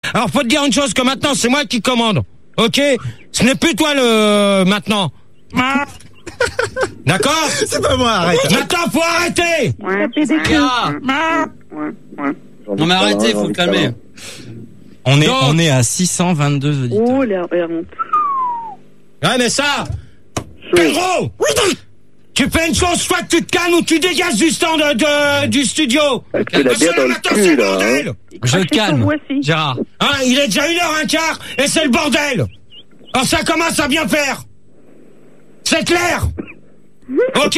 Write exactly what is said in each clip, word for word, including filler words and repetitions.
Alors faut te dire une chose, que maintenant c'est moi qui commande. Ok? Ce n'est plus toi le maintenant. D'accord? C'est pas moi, arrête. Maintenant faut arrêter. Ouais. Ouais. Ouais. Non mais arrêtez, faut le calmer. On est, Donc- on est à six cent vingt-deux auditeurs. Oh, la la honte. Ouais mais ça, Pedro, tu fais une chose, soit tu te calmes ou tu dégages du stand de, de- du studio. Tu l'as Parce bien que dans le maintenant, c'est cul, le là. bordel. Hein. Il Je crache te sur calme, voici. Gérard. Hein, il est déjà une heure un quart et c'est le bordel. Alors ça commence à bien faire. C'est clair. Ok.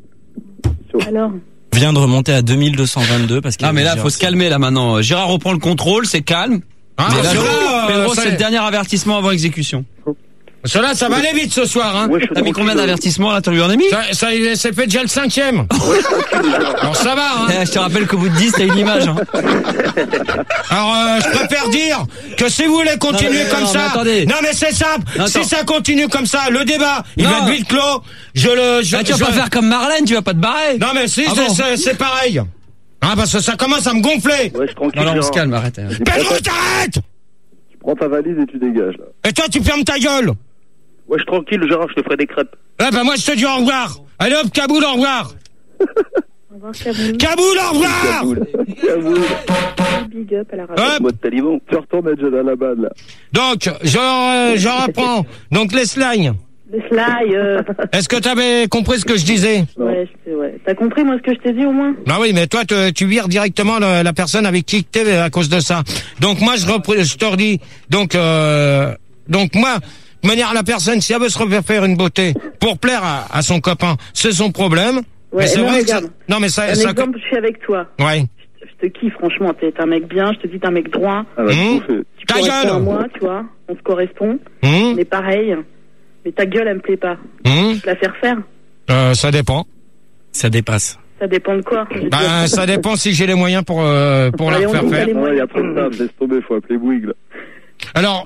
Alors. Vient de remonter à deux mille deux cent vingt-deux parce que. Non mais là, faut se calmer là maintenant. Gérard reprend le contrôle, c'est calme. Ah, Mais là, cela, euh, Pedro, ça- c'est le dernier avertissement avant exécution. Cela, ça va aller vite ce soir. Hein. Ouais, je suis T'as mis combien tranquille. d'avertissements là, tu lui en as mis? Ça, ça, c'est fait déjà le cinquième. Alors ça va. Hein. Eh, je te rappelle qu'au bout de dix, t'as une image. Hein. Alors euh, je préfère dire que si vous voulez continuer Non, mais comme non, mais ça, attendez. non mais c'est simple. Non, si attends. ça continue comme ça, le débat, il Non. va être vite clos. Je le, je, Ah, tu vas je- pas faire comme Marlène, tu vas pas te barrer. Non mais si, Ah c'est, bon c'est, c'est pareil. Hein, parce que ça commence à me gonfler. Ouais, je suis tranquille. Non, non, on se Gérard. calme, arrête. hein. Pedro, t'arrêtes. Tu prends ta valise et tu dégages, là. Et toi, tu fermes ta gueule. Ouais, je suis tranquille, Gérard, je te ferai des crêpes. Ah bah moi je te dis au revoir. Allez hop, Kaboul, au revoir. Au revoir, Kaboul. Kaboul, au revoir. Kaboul. Kaboul. Big up à la radio. Hop. Mode taliban. Tu retournes à Jalalabad, là. Donc, je, euh, je reprends. Donc les slides. Les slides, euh... Est-ce que t'avais compris ce que je disais? ouais, je sais, ouais. T'as compris, moi, ce que je t'ai dit, au moins? Ah oui, mais toi, te- tu vires directement le- la personne avec qui t'es à cause de ça. Donc moi, je, repre- je te redis. Donc, euh, donc moi, de manière la personne, si elle veut se refaire une beauté pour plaire à, à son copain, c'est son problème. Ouais, mais c'est non, vrai que ça, regarde. non mais ça, Un ça, exemple, je suis avec toi. ouais. Je te- je te kiffe, franchement. T'es un mec bien, je te dis, t'es un mec droit. Ah, va te Mmh. bouffer. Tu Ta corresponds gueule. à moi, tu vois. On se correspond. Hum, On est pareil. Mais ta gueule, elle me plaît pas. hum, Je te la faire faire. euh, ça dépend. Ça dépasse. Ça dépend de quoi. Je veux Ben, dire. ça dépend si j'ai les moyens pour euh, pour Allez, la on faire dit faire. allez. Ouais, y a pas de table, laisse tomber, faut appeler Bouygues, là. Alors,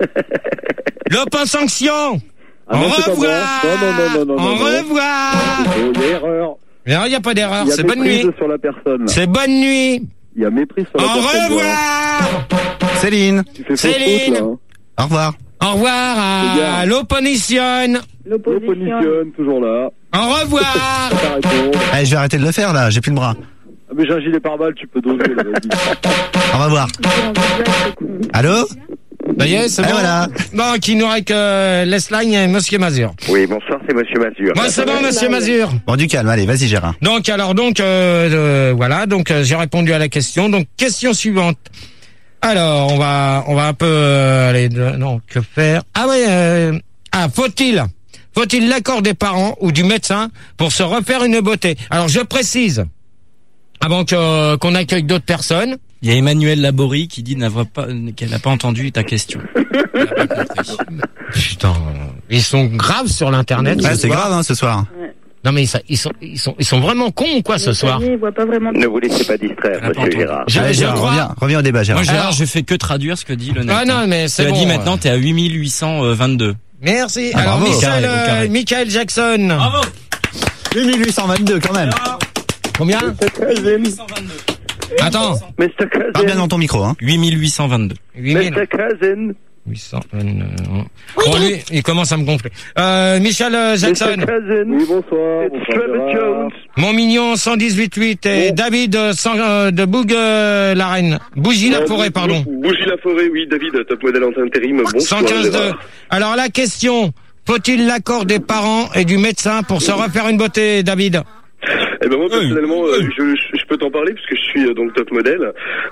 l'open sanction. Ah Au non, c'est pas revoir. bon. Non, non, non, non, non, Au non, non. revoir. Oh, il y a erreur. Non, il n'y a pas d'erreur. Il y a C'est bonne méprise nuit. sur la personne, là. C'est bonne nuit. Il y a méprise sur Au la personne. Gérard. revoir. Céline. Tu fais fausse Céline. route, là, hein. Au revoir. Au revoir à Regarde. l'opposition. L'opposition. L'opposition, toujours là. Au revoir. Ta réponse. Allez, je vais arrêter de le faire là, j'ai plus le bras. Ah, mais j'ai un gilet pare-balles, tu peux doser, là, vas-y. Au revoir. Allô? Ça y est, c'est Et bon. voilà. Donc, il nous reste que Lesline et Monsieur Mazur. Oui, bonsoir, c'est Monsieur Mazur. Moi, c'est bon, Monsieur Mazur. Bon, du calme, allez, vas-y Gérard. Donc, alors, donc, euh, euh, voilà. Donc, euh, j'ai répondu à la question. Donc, question suivante. Alors, on va, on va un peu euh, aller. De, non, que faire? Ah oui. Euh, ah, faut-il, faut-il l'accord des parents ou du médecin pour se refaire une beauté? Alors, je précise, avant que qu'on accueille d'autres personnes. Il y a Emmanuel Laborie qui dit n'avoir pas, qu'elle n'a pas entendu ta question. Elle a pas compris. Putain, ils sont graves sur l'internet. Ouais, ce c'est soir. grave hein, ce soir. Non mais ça, ils sont, ils sont, ils sont vraiment cons ou quoi ce soir? Il voit pas vraiment. Ne vous laissez pas distraire, Elle a pas Monsieur entendu. Gérard. Je, Allez, je Gérard, crois. reviens, reviens au débat Gérard. Moi, Gérard, alors- je fais que traduire ce que dit le net. Ah non mais c'est Tu as bon. dit maintenant, t'es à huit mille huit cent vingt-deux. Merci. Ah, Alors bravo. Michel, Carré, au euh, carré. Michael Jackson. Bravo. huit mille huit cent vingt-deux quand même. Combien? Cousin, Attends. Mister Parle bien Cousin, dans ton micro, hein. huit mille huit cent vingt-deux. huit mille Mister Cousin, huit cents. Euh, bon, lui, il commence à me gonfler. Euh, Michel euh, Mister Jackson. Cousin, Oui, bonsoir. it's bonsoir, Trevor Gérard. Jones. Mon mignon cent dix-huit huit et Bon. David euh, cent, euh, de Boug euh, la Reine. Bougie la forêt, pardon. Bougie la forêt, oui, David, top modèle en intérim. Bonsoir. cent quinze deux. Gérard. Alors la question, faut-il l'accord des parents et du médecin pour se refaire une beauté, David? Eh ben moi personnellement, euh, je, je peux t'en parler puisque je suis euh, donc top modèle.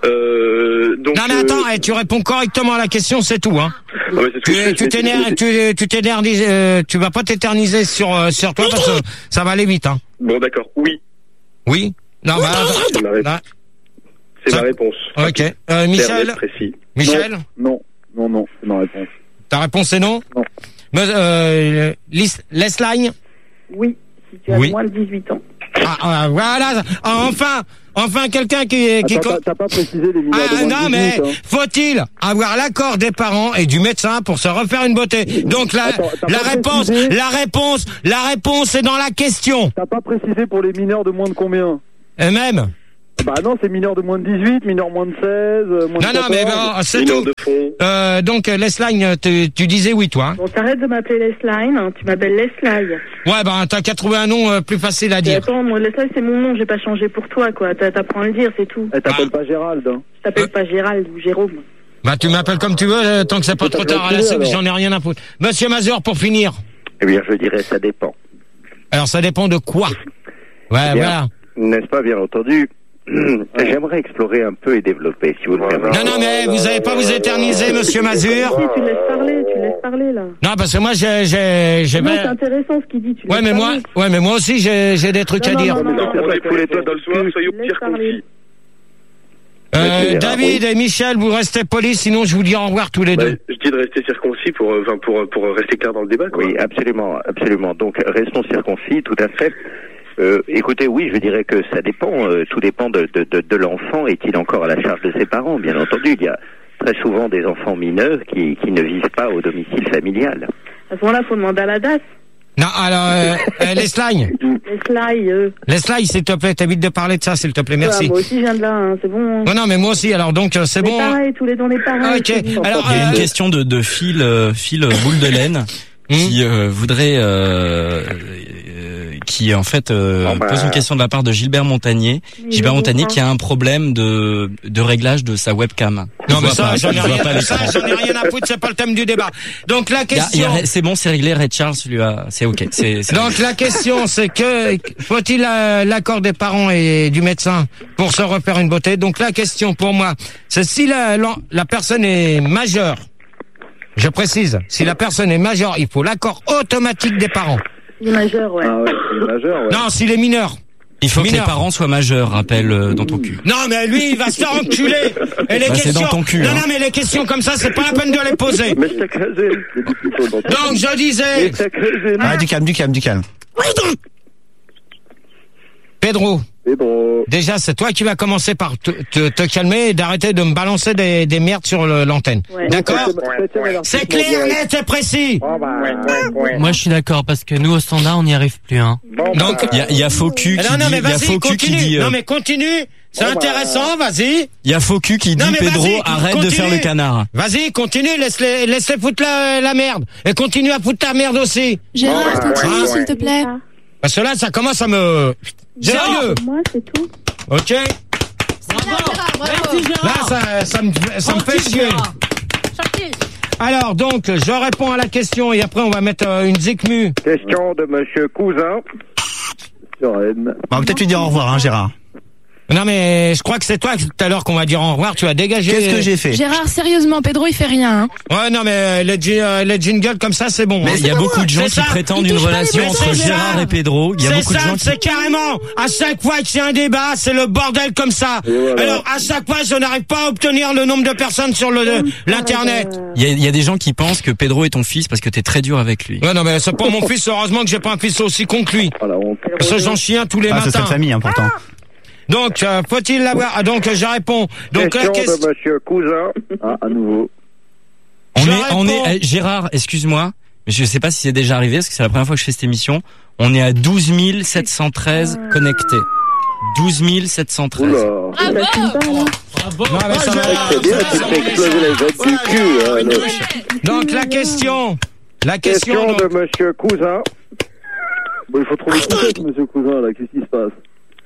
Euh, donc, Non mais euh, attends, eh, tu réponds correctement à la question, c'est tout, hein. ah ouais, c'est ce que je fais, Tu, tu mais- t'énerves, tu, tu t'énervises, euh, tu vas pas t'éterniser sur euh, sur toi parce que ça va aller vite, hein. Bon d'accord, oui, Oui. Non, bah, c'est ma, ré- là, c'est Ça- ma réponse. ok. Euh, Clair, Michel, net, précis. Michel, Non, non, non, c'est ma réponse. ta réponse est non. Non. Mais, euh, Lis- Lesline. Oui, si tu as Oui. moins de dix-huit ans. Ah, ah, voilà. Ah, enfin, enfin quelqu'un qui qui. Attends, t'as- t'as pas précisé les mineurs de Ah moins de non mais dix-huit, hein. faut-il avoir l'accord des parents et du médecin pour se refaire une beauté? Donc la Attends, t'as la pas réponse, précisé la réponse, la réponse est dans la question. T'as pas précisé pour les mineurs de moins de combien? Et même. Bah non, c'est mineur de moins de dix-huit, mineur moins de seize, euh, moins Non, de non, mais quatorze. bon, c'est Mineur tout. de fond. Euh, donc, euh, Lesline, tu, tu disais oui, toi. Hein. Bon, t'arrêtes de m'appeler Lesline, hein, tu m'appelles Leslie. Ouais, ben, t'as qu'à trouver un nom euh, plus facile à Et dire. attends, moi, Leslie, c'est mon nom, j'ai pas changé pour toi, quoi. T'a- T'apprends à le dire, c'est tout. Elle t'appelle pas Gérald. Hein. Je t'appelle pas Gérald ou Jérôme. Bah, tu m'appelles comme tu veux, euh, tant que c'est pas Faut trop tard à la t'appeler, suite, alors. j'en ai rien à foutre. Monsieur Mazur, pour finir. Eh bien, je dirais ça dépend. Alors, ça dépend de quoi. Ouais, Eh bien, voilà. N'est-ce pas, bien entendu? J'aimerais explorer un peu et développer, si vous le permettez. Non, non, mais vous avez pas vous éterniser, monsieur Mazur. Si, tu laisses parler, tu laisses parler, là. Non, parce que moi, j'ai, j'ai, j'ai, Non, ben- c'est intéressant ce qu'il dit, tu ouais, laisses mais moi, parler. ouais, mais moi aussi, j'ai, j'ai des trucs Non, à non, dire. non, non, Non, non. on est tous les doigts dans le soir, soyez au Laisse pire parler. concis. Euh, Monsieur David et Michel, vous restez polis, sinon je vous dis au revoir tous les Bah, deux. je dis de rester circoncis pour, euh, enfin, pour, pour rester clair dans le débat, quoi. Oui, absolument, absolument. Donc, restons circoncis, tout à fait. Euh, écoutez, oui, je dirais que ça dépend. euh, tout dépend de, de, de, de l'enfant. Est-il encore à la charge de ses parents? Bien entendu, il y a très souvent des enfants mineurs qui, qui ne vivent pas au domicile familial. À ce moment-là, faut demander à la D A S. Non, alors, euh, euh, Leslie, Leslie, euh. Leslie, s'il te plaît, t'évites de parler de ça, s'il te plaît, Ouais, merci. moi aussi, je viens de là, hein, c'est bon. Hein. Non, non, mais moi aussi, alors donc, euh, c'est On est bon. pareil, tous les deux, on est pareil. Ok, c'est bon. alors, Il y a une euh, question de, de Phil, euh, Phil boule de laine qui euh, voudrait, euh, euh, qui en fait euh, Bon, bah. pose une question de la part de Gilbert Montagnier. Oui, Gilbert je Montagnier comprends. qui a un problème de, de réglage de sa webcam. Non, Il mais voit ça, pas- j'en ai il voit pas rien, ça, l'écran. j'en ai rien à foutre, c'est pas le thème du débat. Donc, la Il y a- il y question. a- C'est bon, c'est réglé. Red Charles lui a, c'est ok. C'est, c'est Donc la question c'est que faut-il euh, l'accord des parents et du médecin pour se refaire une beauté? Donc la question pour moi c'est si la, la, la personne est majeure, je précise, si la personne est majeure, il faut l'accord automatique des parents. Il est majeur, ouais. Ah ouais, c'est majeur, ouais. Non, s'il est mineur. Il faut que Mineur. les parents soient majeurs, rappelle euh, dans ton cul. Non mais lui il va se faire enculer. Et les Bah, c'est questions, dans ton cul, non hein. non mais les questions comme ça c'est pas la peine de les poser. Mais je t'ai creusé. J'ai dit plutôt dans ton- Donc je disais, Mais je t'ai creusé. Ah, du calme, du calme, du calme. Pedro. Et bon, Déjà, c'est toi qui vas commencer par te, te, te calmer et d'arrêter de me balancer des, des merdes sur le- l'antenne. Ouais. D'accord? septième avertissement C'est clair, direct. net et précis. Moi, je suis d'accord parce que nous, au standard, on n'y arrive plus. Hein. Donc, Il y a, il y a Faux Cul qui non, non, dit, mais il y a vas-y, Faux Cul qui continue. dit, euh, Non, mais continue. C'est intéressant, vas-y. il y a Faux Cul qui dit Non, mais Pedro, vas-y, arrête de continue. faire le canard. Vas-y, continue, laisse-les, laisse-les foutre la, la merde. Et continue à foutre ta merde aussi. Gérard, continue, ouais. s'il te plaît. Parce que là, ça commence à me... Sérieux. Moi, c'est tout. Ok. Là, ça, ça me, ça me fait chier. Alors, donc, je réponds à la question et après, on va mettre euh, une zikmu. Question de Monsieur Cousin. Sur N. Bon, on va peut-être lui dire au revoir, hein, Gérard. Non, mais je crois que c'est toi tout à l'heure qu'on va dire au revoir. Tu as dégagé. Qu'est-ce que j'ai fait? Gérard, sérieusement, Pedro, il fait rien. Hein. Ouais, non, mais les, ji- euh, les jingles comme ça, c'est bon. Mais hein. il y a beaucoup de gens C'est qui ça. prétendent Il une touche pas les relation blessés, entre c'est Gérard ça. et Pedro. Il y a C'est beaucoup de simple, gens qui... c'est carrément, à chaque fois que c'est un débat, c'est le bordel comme ça. voilà. Alors, à chaque fois, je n'arrive pas à obtenir le nombre de personnes sur le, l'internet. Il y, a, il y a des gens qui pensent que Pedro est ton fils parce que t'es très dur avec lui. Ouais, non, mais c'est pas mon fils, heureusement que j'ai pas un fils aussi con que lui. Ah, la honte. Parce que j'en chie un tous les Ah, c'est matins. cette famille, hein, pourtant. Donc, euh, faut-il l'avoir? Ah, donc, je réponds. Donc, la Question question. de Monsieur Cousin. Ah, à nouveau. On Je est, on réponds. est, eh, Gérard, excuse-moi, mais je sais pas si c'est déjà arrivé parce que c'est la première fois que je fais cette émission. On est à douze mille sept cent treize connectés. douze mille sept cent treize. Oula. Ça filme pas, là. Non, mais ça va. C'est bien, tu te fais exploser les veines du cul. hein, le- Donc, la question. La question. Question donc- de Monsieur Cousin. Bon, il faut trouver le contexte, monsieur Cousin, là. Qu'est-ce qui se passe?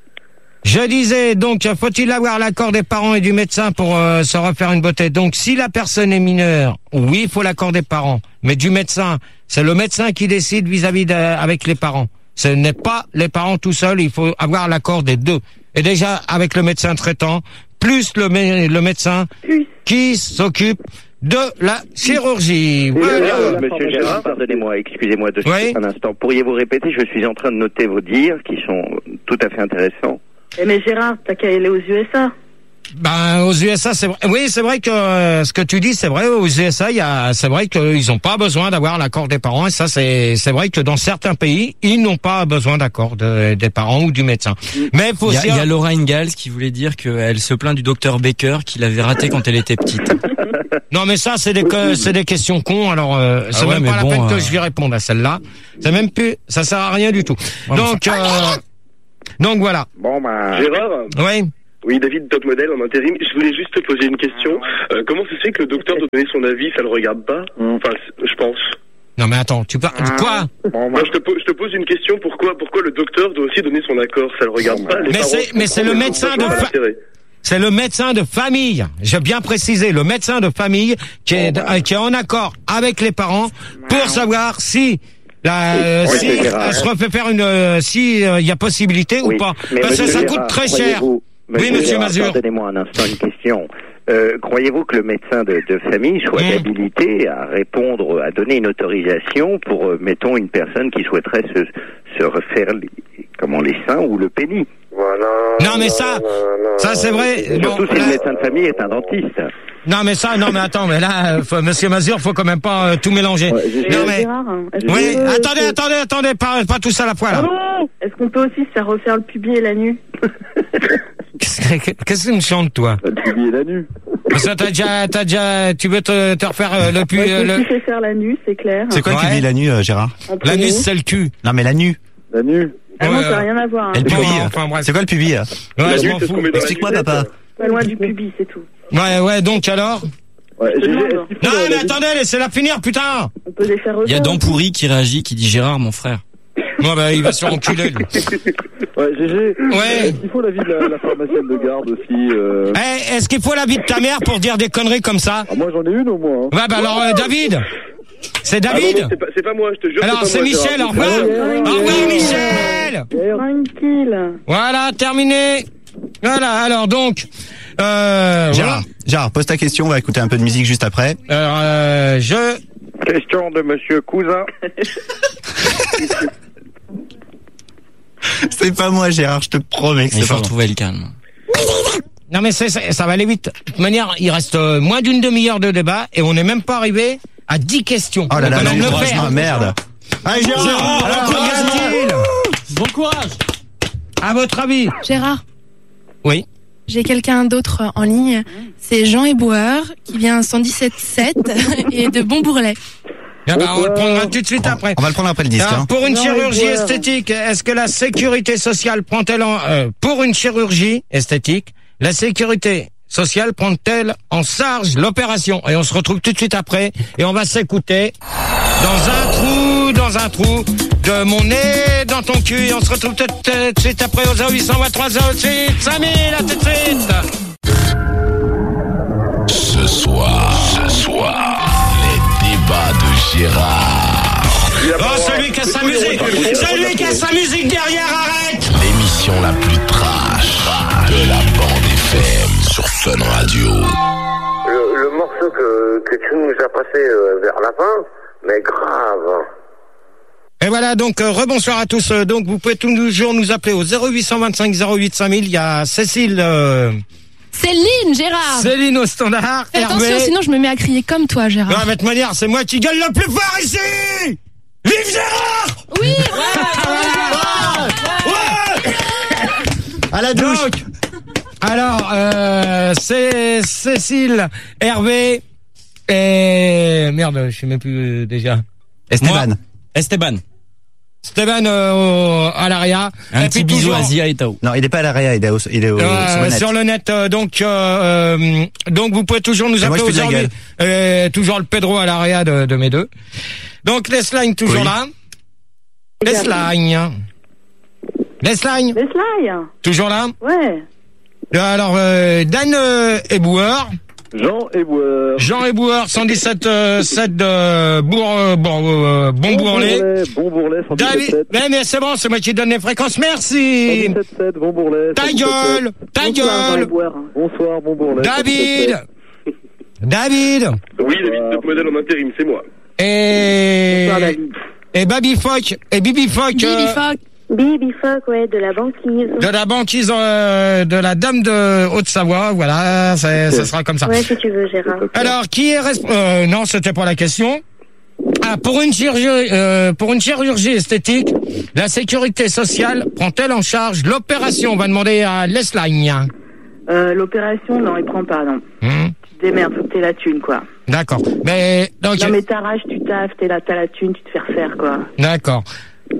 Je disais, donc, faut-il avoir l'accord des parents et du médecin pour euh, se refaire une beauté? Donc, si la personne est mineure, oui, il faut l'accord des parents. Mais du médecin, c'est le médecin qui décide vis-à-vis de, avec les parents. Ce n'est pas les parents tout seuls, il faut avoir l'accord des deux. Et déjà, avec le médecin traitant, plus le, mé- le médecin qui s'occupe de la chirurgie. Voilà. Euh, Monsieur Gérard, pardonnez-moi, excusez-moi de Oui. un instant. Pourriez-vous répéter? Je suis en train de noter vos dires qui sont tout à fait intéressants. Eh, mais Gérard, t'as qu'à aller aux U S A. Ben, aux U S A, c'est vrai. Oui, c'est vrai que euh, ce que tu dis, c'est vrai. Aux U S A, il y a, c'est vrai qu'ils n'ont pas besoin d'avoir l'accord des parents. Et ça, c'est, c'est vrai que dans certains pays, ils n'ont pas besoin d'accord de- des parents ou du médecin. Mais faut Il y a, aussi. il y a Laura Ingalls qui voulait dire qu'elle se plaint du docteur Baker qui l'avait raté quand elle était petite. Non, mais ça, c'est des, que- c'est des questions cons. Alors, euh, c'est Ah ouais, même mais pas bon, la peine euh, que je lui réponde à celle-là. C'est même plus, ça sert à rien du tout. Ouais, donc, euh, donc voilà. Bon, ben. Gérard, Oui. Oui, David, top modèle en intérim. Je voulais juste te poser une question. Euh, comment ça se fait que le docteur doit donner son avis, ça le regarde pas? Enfin, je pense. Non mais attends, tu parles de quoi? Moi, je, te po- je te pose une question. Pourquoi, pourquoi le docteur doit aussi donner son accord? Ça le regarde pas. Les Mais parents, c'est, mais c'est le médecin de fa- c'est le médecin de famille. J'ai bien précisé, le médecin de famille qui est, euh, qui est en accord avec les parents pour savoir si la, euh, Oui, si c'est Gérard. elle se refait faire une, euh, si il y a possibilité Oui, ou pas. mais Parce que monsieur ça Gérard, coûte très cher. croyez-vous- Oui, monsieur Gérard, Mazur. Pardonnez-moi un instant une question. Euh, croyez-vous que le médecin de, de famille soit Mmh. habilité à répondre, à donner une autorisation pour, euh, mettons, une personne qui souhaiterait se, se refaire les, comment, les seins ou le pénis? Voilà. Non mais ça, ça c'est vrai. Et Bon, surtout si là- le médecin de famille est un dentiste. non mais ça, non mais attends, mais là, euh, faut, monsieur Mazur, faut quand même pas euh, tout mélanger. Ouais, j'ai- non mais, Gérard, est-ce qu'on oui, peut- attendez, attendez, attendez, pas, pas tous à la fois là. Est-ce qu'on peut aussi se faire refaire le pubis et la nuit? Qu'est-ce que qu'est-ce que tu me chantes toi? Le pubis et la nuit. Parce que t'as déjà, t'as déjà, tu veux te, te refaire euh, le pu, Ouais, euh, je me le, suis fait faire la nuit, c'est clair. C'est quoi le Ouais. pubis la nuit, euh, Gérard? En la premier. nuit c'est le cul. Non, mais la nuit. La nuit. Ah non, Ouais, ça n'a euh, rien à voir. hein. Et le Bon, pubis. enfin, bref. C'est quoi le pubis? euh Ouais, La je nuit, m'en c'est ce fous. qu'on met dans la Explique-moi, cuvette. papa. Pas loin du pubis, c'est tout. Ouais, ouais, donc alors? Ouais, Je Gégé, demande. est-ce qu'il faut Non, la- mais la- attendez, laissez-la finir, putain! On peut les faire refaire. Il y a aussi. Dampourri qui réagit, qui dit Gérard, mon frère. Non, bah, il va se faire enculer, lui. Ouais, Gégé. Ouais. Est-ce qu'il faut l'avis de la, la pharmacienne de garde aussi euh... Eh, est-ce qu'il faut l'avis de ta mère pour dire des conneries comme ça? ah, moi, j'en ai une au moins. Hein. Ouais, bah alors, euh, David! C'est Ah non, David? non, c'est pas, c'est pas moi, je te jure. Alors, pas c'est moi, Michel, Gérard. au revoir! Ouais, Au revoir, ouais. Michel! Tranquille. Voilà, terminé. Voilà, alors donc, euh, Gérard, Gérard, pose ta question, on va écouter un peu de musique juste après. voilà. Alors, euh, je, Question de monsieur Cousin. C'est pas moi, Gérard, je te promets que Il c'est faut pas moi. retrouver le calme. non mais c'est, c'est- ça va aller vite. De toute manière, il reste euh, moins d'une demi-heure de débat et on n'est même pas arrivé à dix questions. Oh là là, On va même le l'encouragement, faire. merde. Allez, Gérard, Gérard, alors, alors, regarde-t-il. Bon courage. À votre avis? Gérard, Oui. j'ai quelqu'un d'autre en ligne. C'est Jean Éboueur qui vient cent dix-sept sept et de Bonbourlet. Ah bah, on le prendra tout de suite après. On va le prendre après le disque. Alors, Hein. pour une Non, chirurgie Éboueur. esthétique, est-ce que la sécurité sociale prend-elle en, euh, pour une chirurgie esthétique, la sécurité sociale prend-elle en charge l'opération? Et on se retrouve tout de suite après et on va s'écouter dans un trou, dans un trou de mon nez dans ton cul et on se retrouve tout de suite après au zéro huit cent vingt-trois zéro huit cinq mille, à tout de suite. Ce soir, ce soir, les débats de Gérard. Oh, celui qui a sa musique, celui qui a sa musique derrière, arrête! L'émission la plus trash de la bande F M sur Fun Radio. Le, le morceau que, que tu nous as passé euh, vers la fin, mais grave. Et voilà, donc euh, rebonsoir à tous. Euh, donc vous pouvez toujours nous appeler au zéro huit cent vingt-cinq zéro huit cinq mille. Il y a Cécile, euh, Céline, Gérard. Céline au standard, Fais attention, Hervé. sinon je me mets à crier comme toi, Non, Gérard. mais de toute manière, c'est moi qui gueule le plus fort ici. Vive Gérard! Oui, Ouais. À la douche. Donc, alors, euh, c'est Cécile, Hervé et merde, je sais même plus euh, déjà. Esteban. Moi, Esteban. Stéban euh, au- à l'Aria. Un Et petit puis bisou toujours, à Zia et Tao. Non, il est pas à l'Aria, il est au, il est au, Euh, sur le net. sur le net, euh, donc euh, euh, donc vous pouvez toujours nous Et moi, appeler je fais de la aujourd'hui. Euh, toujours le Pedro à l'area de, de mes deux. Donc Lesline toujours Oui. là. Lesline. Lesline Les slides. toujours là. Ouais. Euh, Alors euh, Dan euh, Éboueur, Jean Éboueur. Jean Éboueur cent dix-sept euh, sept de Bourg euh, bon, euh, Bonbourlet. Bonbourlet, cent David, dix-sept sept. mais, mais c'est bon, c'est moi qui donne les fréquences. Merci. cent dix-sept sept, Bonbourlet. Ta cent dix-sept sept. gueule, ta Bonsoir, Jean gueule. Éboueur. Bonsoir, Bonbourlet. David, David Oui, David, top modèle en intérim, c'est moi. et Bonsoir, David. et Baby Fock et Bibi Fock. Bibi euh, Fock. Bibi Fock, ouais, de la banquise. de la banquise euh, de la dame de Haute-Savoie, voilà, ça, ça sera comme ça. Ouais, si tu veux, Gérard. Alors, qui est responsable euh, Non, c'était pas la question. Ah, pour une chirurgie, euh, pour une chirurgie esthétique, la sécurité sociale prend-elle en charge l'opération? On va demander à Lesline. Euh, l'opération, non, il prend pas, non. Hum, Tu te démerdes, faut que t'aies la thune, quoi. D'accord. Mais donc, Non, mais t'arraches, tu taffes, t'es là, t'as la thune, tu te fais refaire, quoi. d'accord.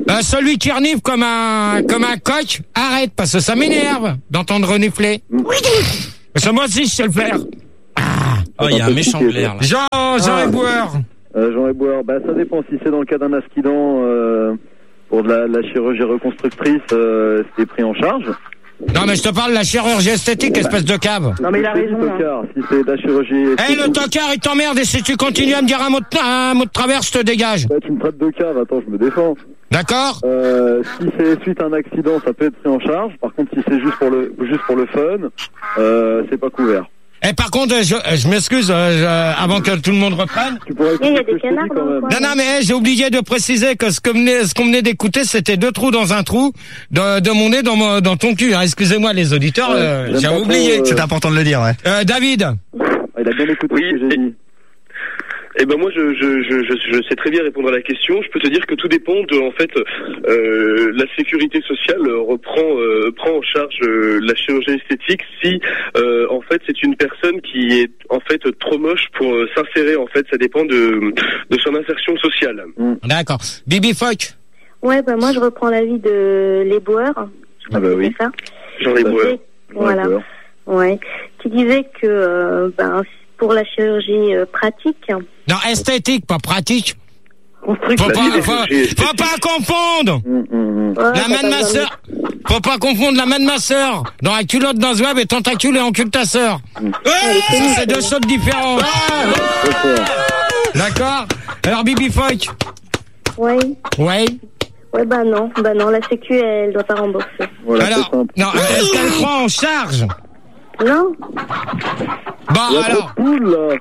Euh, celui qui renifle comme un comme un coq, arrête, parce que ça m'énerve d'entendre renifler. Parce que moi aussi, je sais le faire. Oh, il y a un méchant glaire, là. Jean, Jean Ah. Eboueur. Euh, Jean Eboueur, bah ça dépend si c'est dans le cas d'un accident euh, pour de la, la chirurgie reconstructrice, euh, c'est pris en charge. Non, mais je te parle de la chirurgie esthétique, espèce de cave. Non, mais il a Si c'est du raison. hein. tocard, si c'est de la chirurgie Eh, esthétique. le tocard, il t'emmerde, et si tu continues à me dire un mot de, un mot de travers, je te dégage. Bah, tu me traites de cave, attends, je me défends. D'accord? Euh, si c'est suite à un accident, ça peut être pris en charge. Par contre, si c'est juste pour le juste pour le fun, euh, c'est pas couvert. Eh, par contre, je, je m'excuse, euh, je- avant que tout le monde reprenne. Tu pourrais Il y a écouter ce des que je te dis canards quand dans le même. coin. Non, non, mais eh, j'ai oublié de préciser que ce que venait, ce qu'on venait d'écouter, c'était deux trous dans un trou de, de mon nez dans, mon, dans ton cul. Hein. Excusez-moi, les auditeurs, Ouais, euh, j'aime j'avais pas oublié. trop, euh, C'est important de le dire, ouais. Euh, David. Ah, il a bien écouté Oui, ce que j'ai dit. Eh ben moi je, je je je je sais très bien répondre à la question. Je peux te dire que tout dépend de en fait euh, la sécurité sociale reprend euh, prend en charge euh, la chirurgie esthétique si euh, en fait c'est une personne qui est en fait trop moche pour euh, s'insérer. En fait ça dépend de de son insertion sociale. D'accord. Bibi Fock. Ouais, bah moi je reprends l'avis de l'éboueur. Je crois Ah bah que oui. c'est ça. J'en ai Qui besoin. disait- Voilà. D'accord. Ouais. Qui disait que euh, ben, pour la chirurgie euh, pratique. Non, esthétique, pas pratique. Faut La pas, chirurgie faut, esthétique. faut pas confondre. Hum, hum, hum. Ouais, La t'as main pas de ma besoin sœur. Faut pas confondre la main de ma sœur dans la culotte d'un zouave et tentacule et encule ta sœur. Ouais, ça, c'est deux choses différentes. Très fort. D'accord? Alors, Bibi Fock. Ouais. Ouais. Ouais, bah non. Bah non, la Sécu, elle doit pas rembourser. Voilà, Alors, c'est simple. non, est-ce qu'elle prend en charge? Non. Bon, Il y a trop alors. de poules, là.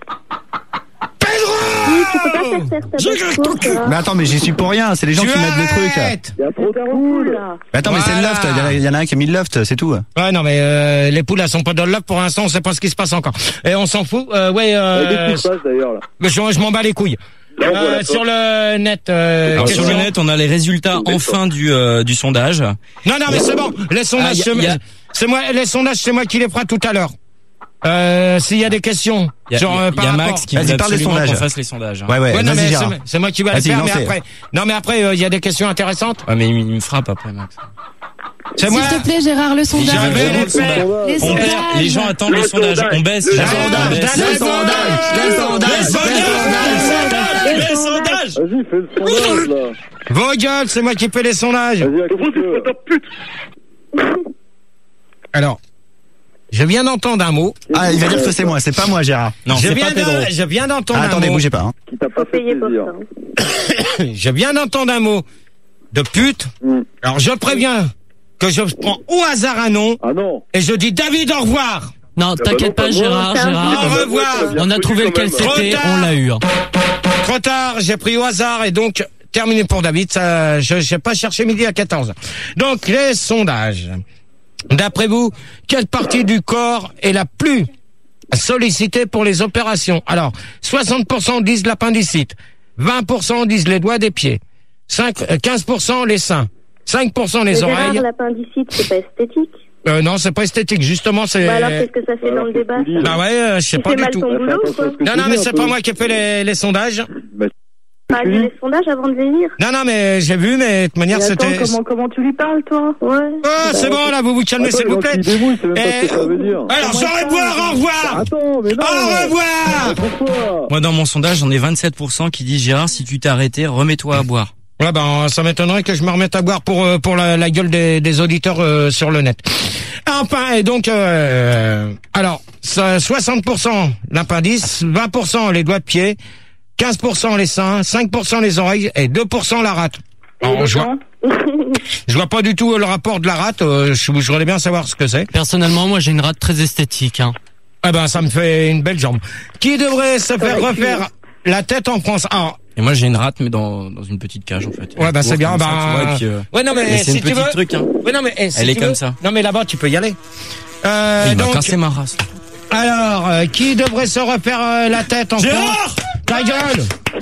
Oui, tu peux pas faire faire ta bosse pour, Mais attends, mais j'y suis pour rien, c'est les gens Tu qui mettent les trucs. arrêtes. Il y a trop de poules. Mais attends, mais c'est le Voilà. loft, il y en a- il y en a un qui a mis le loft, c'est tout. Ouais, non, mais euh, les poules, elles sont pas dans le loft. Pour l'instant, on sait pas ce qui se passe encore. Et on s'en fout. Euh, ouais, Il y a euh, des qui se passent d'ailleurs, là. je, je m'en bats les couilles. Non, Euh, voilà, sur le net. Euh, Alors, sur le question. net, on a les résultats enfin du euh, du sondage. Non, non, mais c'est bon. Les sondages, Ah, y a- c'est y a- c'est moi. Les sondages, c'est moi qui les ferai tout à l'heure. Euh, s'il y a des questions, Il y a, genre y a- euh, y par a rapport. Max qui Vas-y, veut parle des absolument qu'on sondages. fasse les sondages. hein. Ouais, ouais, Ouais, non, vas-y, mais Gérard. c'est- c'est moi qui vais les Vas-y, faire. Mais lancez. après, non, mais après, euh, il y a des questions intéressantes. Ouais, mais il il me frappe après, Max. C'est moi. S'il te plaît, Gérard, le sondage. J'avais vraiment les le faire. Les On baisse, sondages. les gens attendent le, Le sondage. sondage. On baisse. Le les gens, sondage. on baisse. Le Le sondage, le sondage, le sondage. Les sondages. Vas-y, fais le sondage, là. Vos gueules, c'est moi qui fais les sondages. Vas-y, à qui Vous tu veux. êtes pas pute. Alors, je viens d'entendre un mot. Ah, il va dire que c'est moi, c'est pas moi, Gérard. Non, je c'est viens pas Pedro. de, je viens d'entendre Ah, un attendez, mot. bougez pas. Hein. Qui t'a pas Faut fait payer pour plaisir. ça. Je viens d'entendre un mot de pute. Mm. Alors je préviens que je prends au hasard un nom Ah non. et je dis David au revoir. Non, t'inquiète pas, Gérard, C'est un Gérard. Au revoir. On a trouvé lequel Trop c'était, tard. on l'a eu. hein. Trop tard, j'ai pris au hasard et donc terminé pour David. Ça, je n'ai pas cherché midi à quatorze. Donc les sondages. D'après vous, quelle partie du corps est la plus sollicitée pour les opérations? Alors, soixante pour cent disent l'appendicite, vingt pour cent disent les doigts des pieds, cinq, euh, quinze pour cent les seins, cinq pour cent les Mais oreilles. Gérard, l'appendicite, c'est pas esthétique. Euh, non, c'est pas esthétique. Justement, c'est. Bah alors, qu'est-ce que ça fait dans le débat ça Bah ouais, euh, je sais Tu pas fais du mal tout. ton boulot ou quoi Non, non, mais c'est pas moi qui ai fait les, les sondages. T'as lu les sondages avant de venir? Non, non, mais j'ai vu, mais de toute manière, Mais attends, c'était. comment, comment tu lui parles, toi? Ouais. Oh, c'est bon, là, vous vous calmez, Attends, s'il les vous gens plaît. qui débrouillent, c'est même pas ce que Eh, ça veut dire. Alors, j'aurais boire, au revoir. Attends, mais non. Au revoir. Pourquoi? Moi, dans mon sondage, j'en ai vingt-sept pour cent qui disent Gérard, si tu t'es arrêté, remets-toi à boire. Ouais, ben, ça m'étonnerait que je me remette à boire pour euh, pour la, la gueule des, des auditeurs euh, sur le net. Enfin, et donc, euh, alors, ça, soixante pour cent l'appendice, vingt pour cent les doigts de pied, quinze pour cent les seins, cinq pour cent les oreilles et deux pour cent la rate. Alors, je vois, je vois pas du tout le rapport de la rate. Euh, je, je voudrais bien savoir ce que c'est. Personnellement, moi, j'ai une rate très esthétique. Hein. Eh ben, ça me fait une belle jambe. Qui devrait se faire refaire la tête en France? Ah, Et moi, j'ai une rate, mais dans, dans une petite cage, en fait. ouais, bah c'est bien. Comme ça, Bah, tu vois, et puis, euh, ouais, non mais, mais c'est si une tu petite veux. truc, hein. Ouais, non mais eh, si Elle est tu comme veux- ça. Non mais là-bas, tu peux y aller. Euh, Il m'a donc, cassé ma race. alors, euh, qui devrait se refaire euh, la tête en Gérard France? Ta gueule.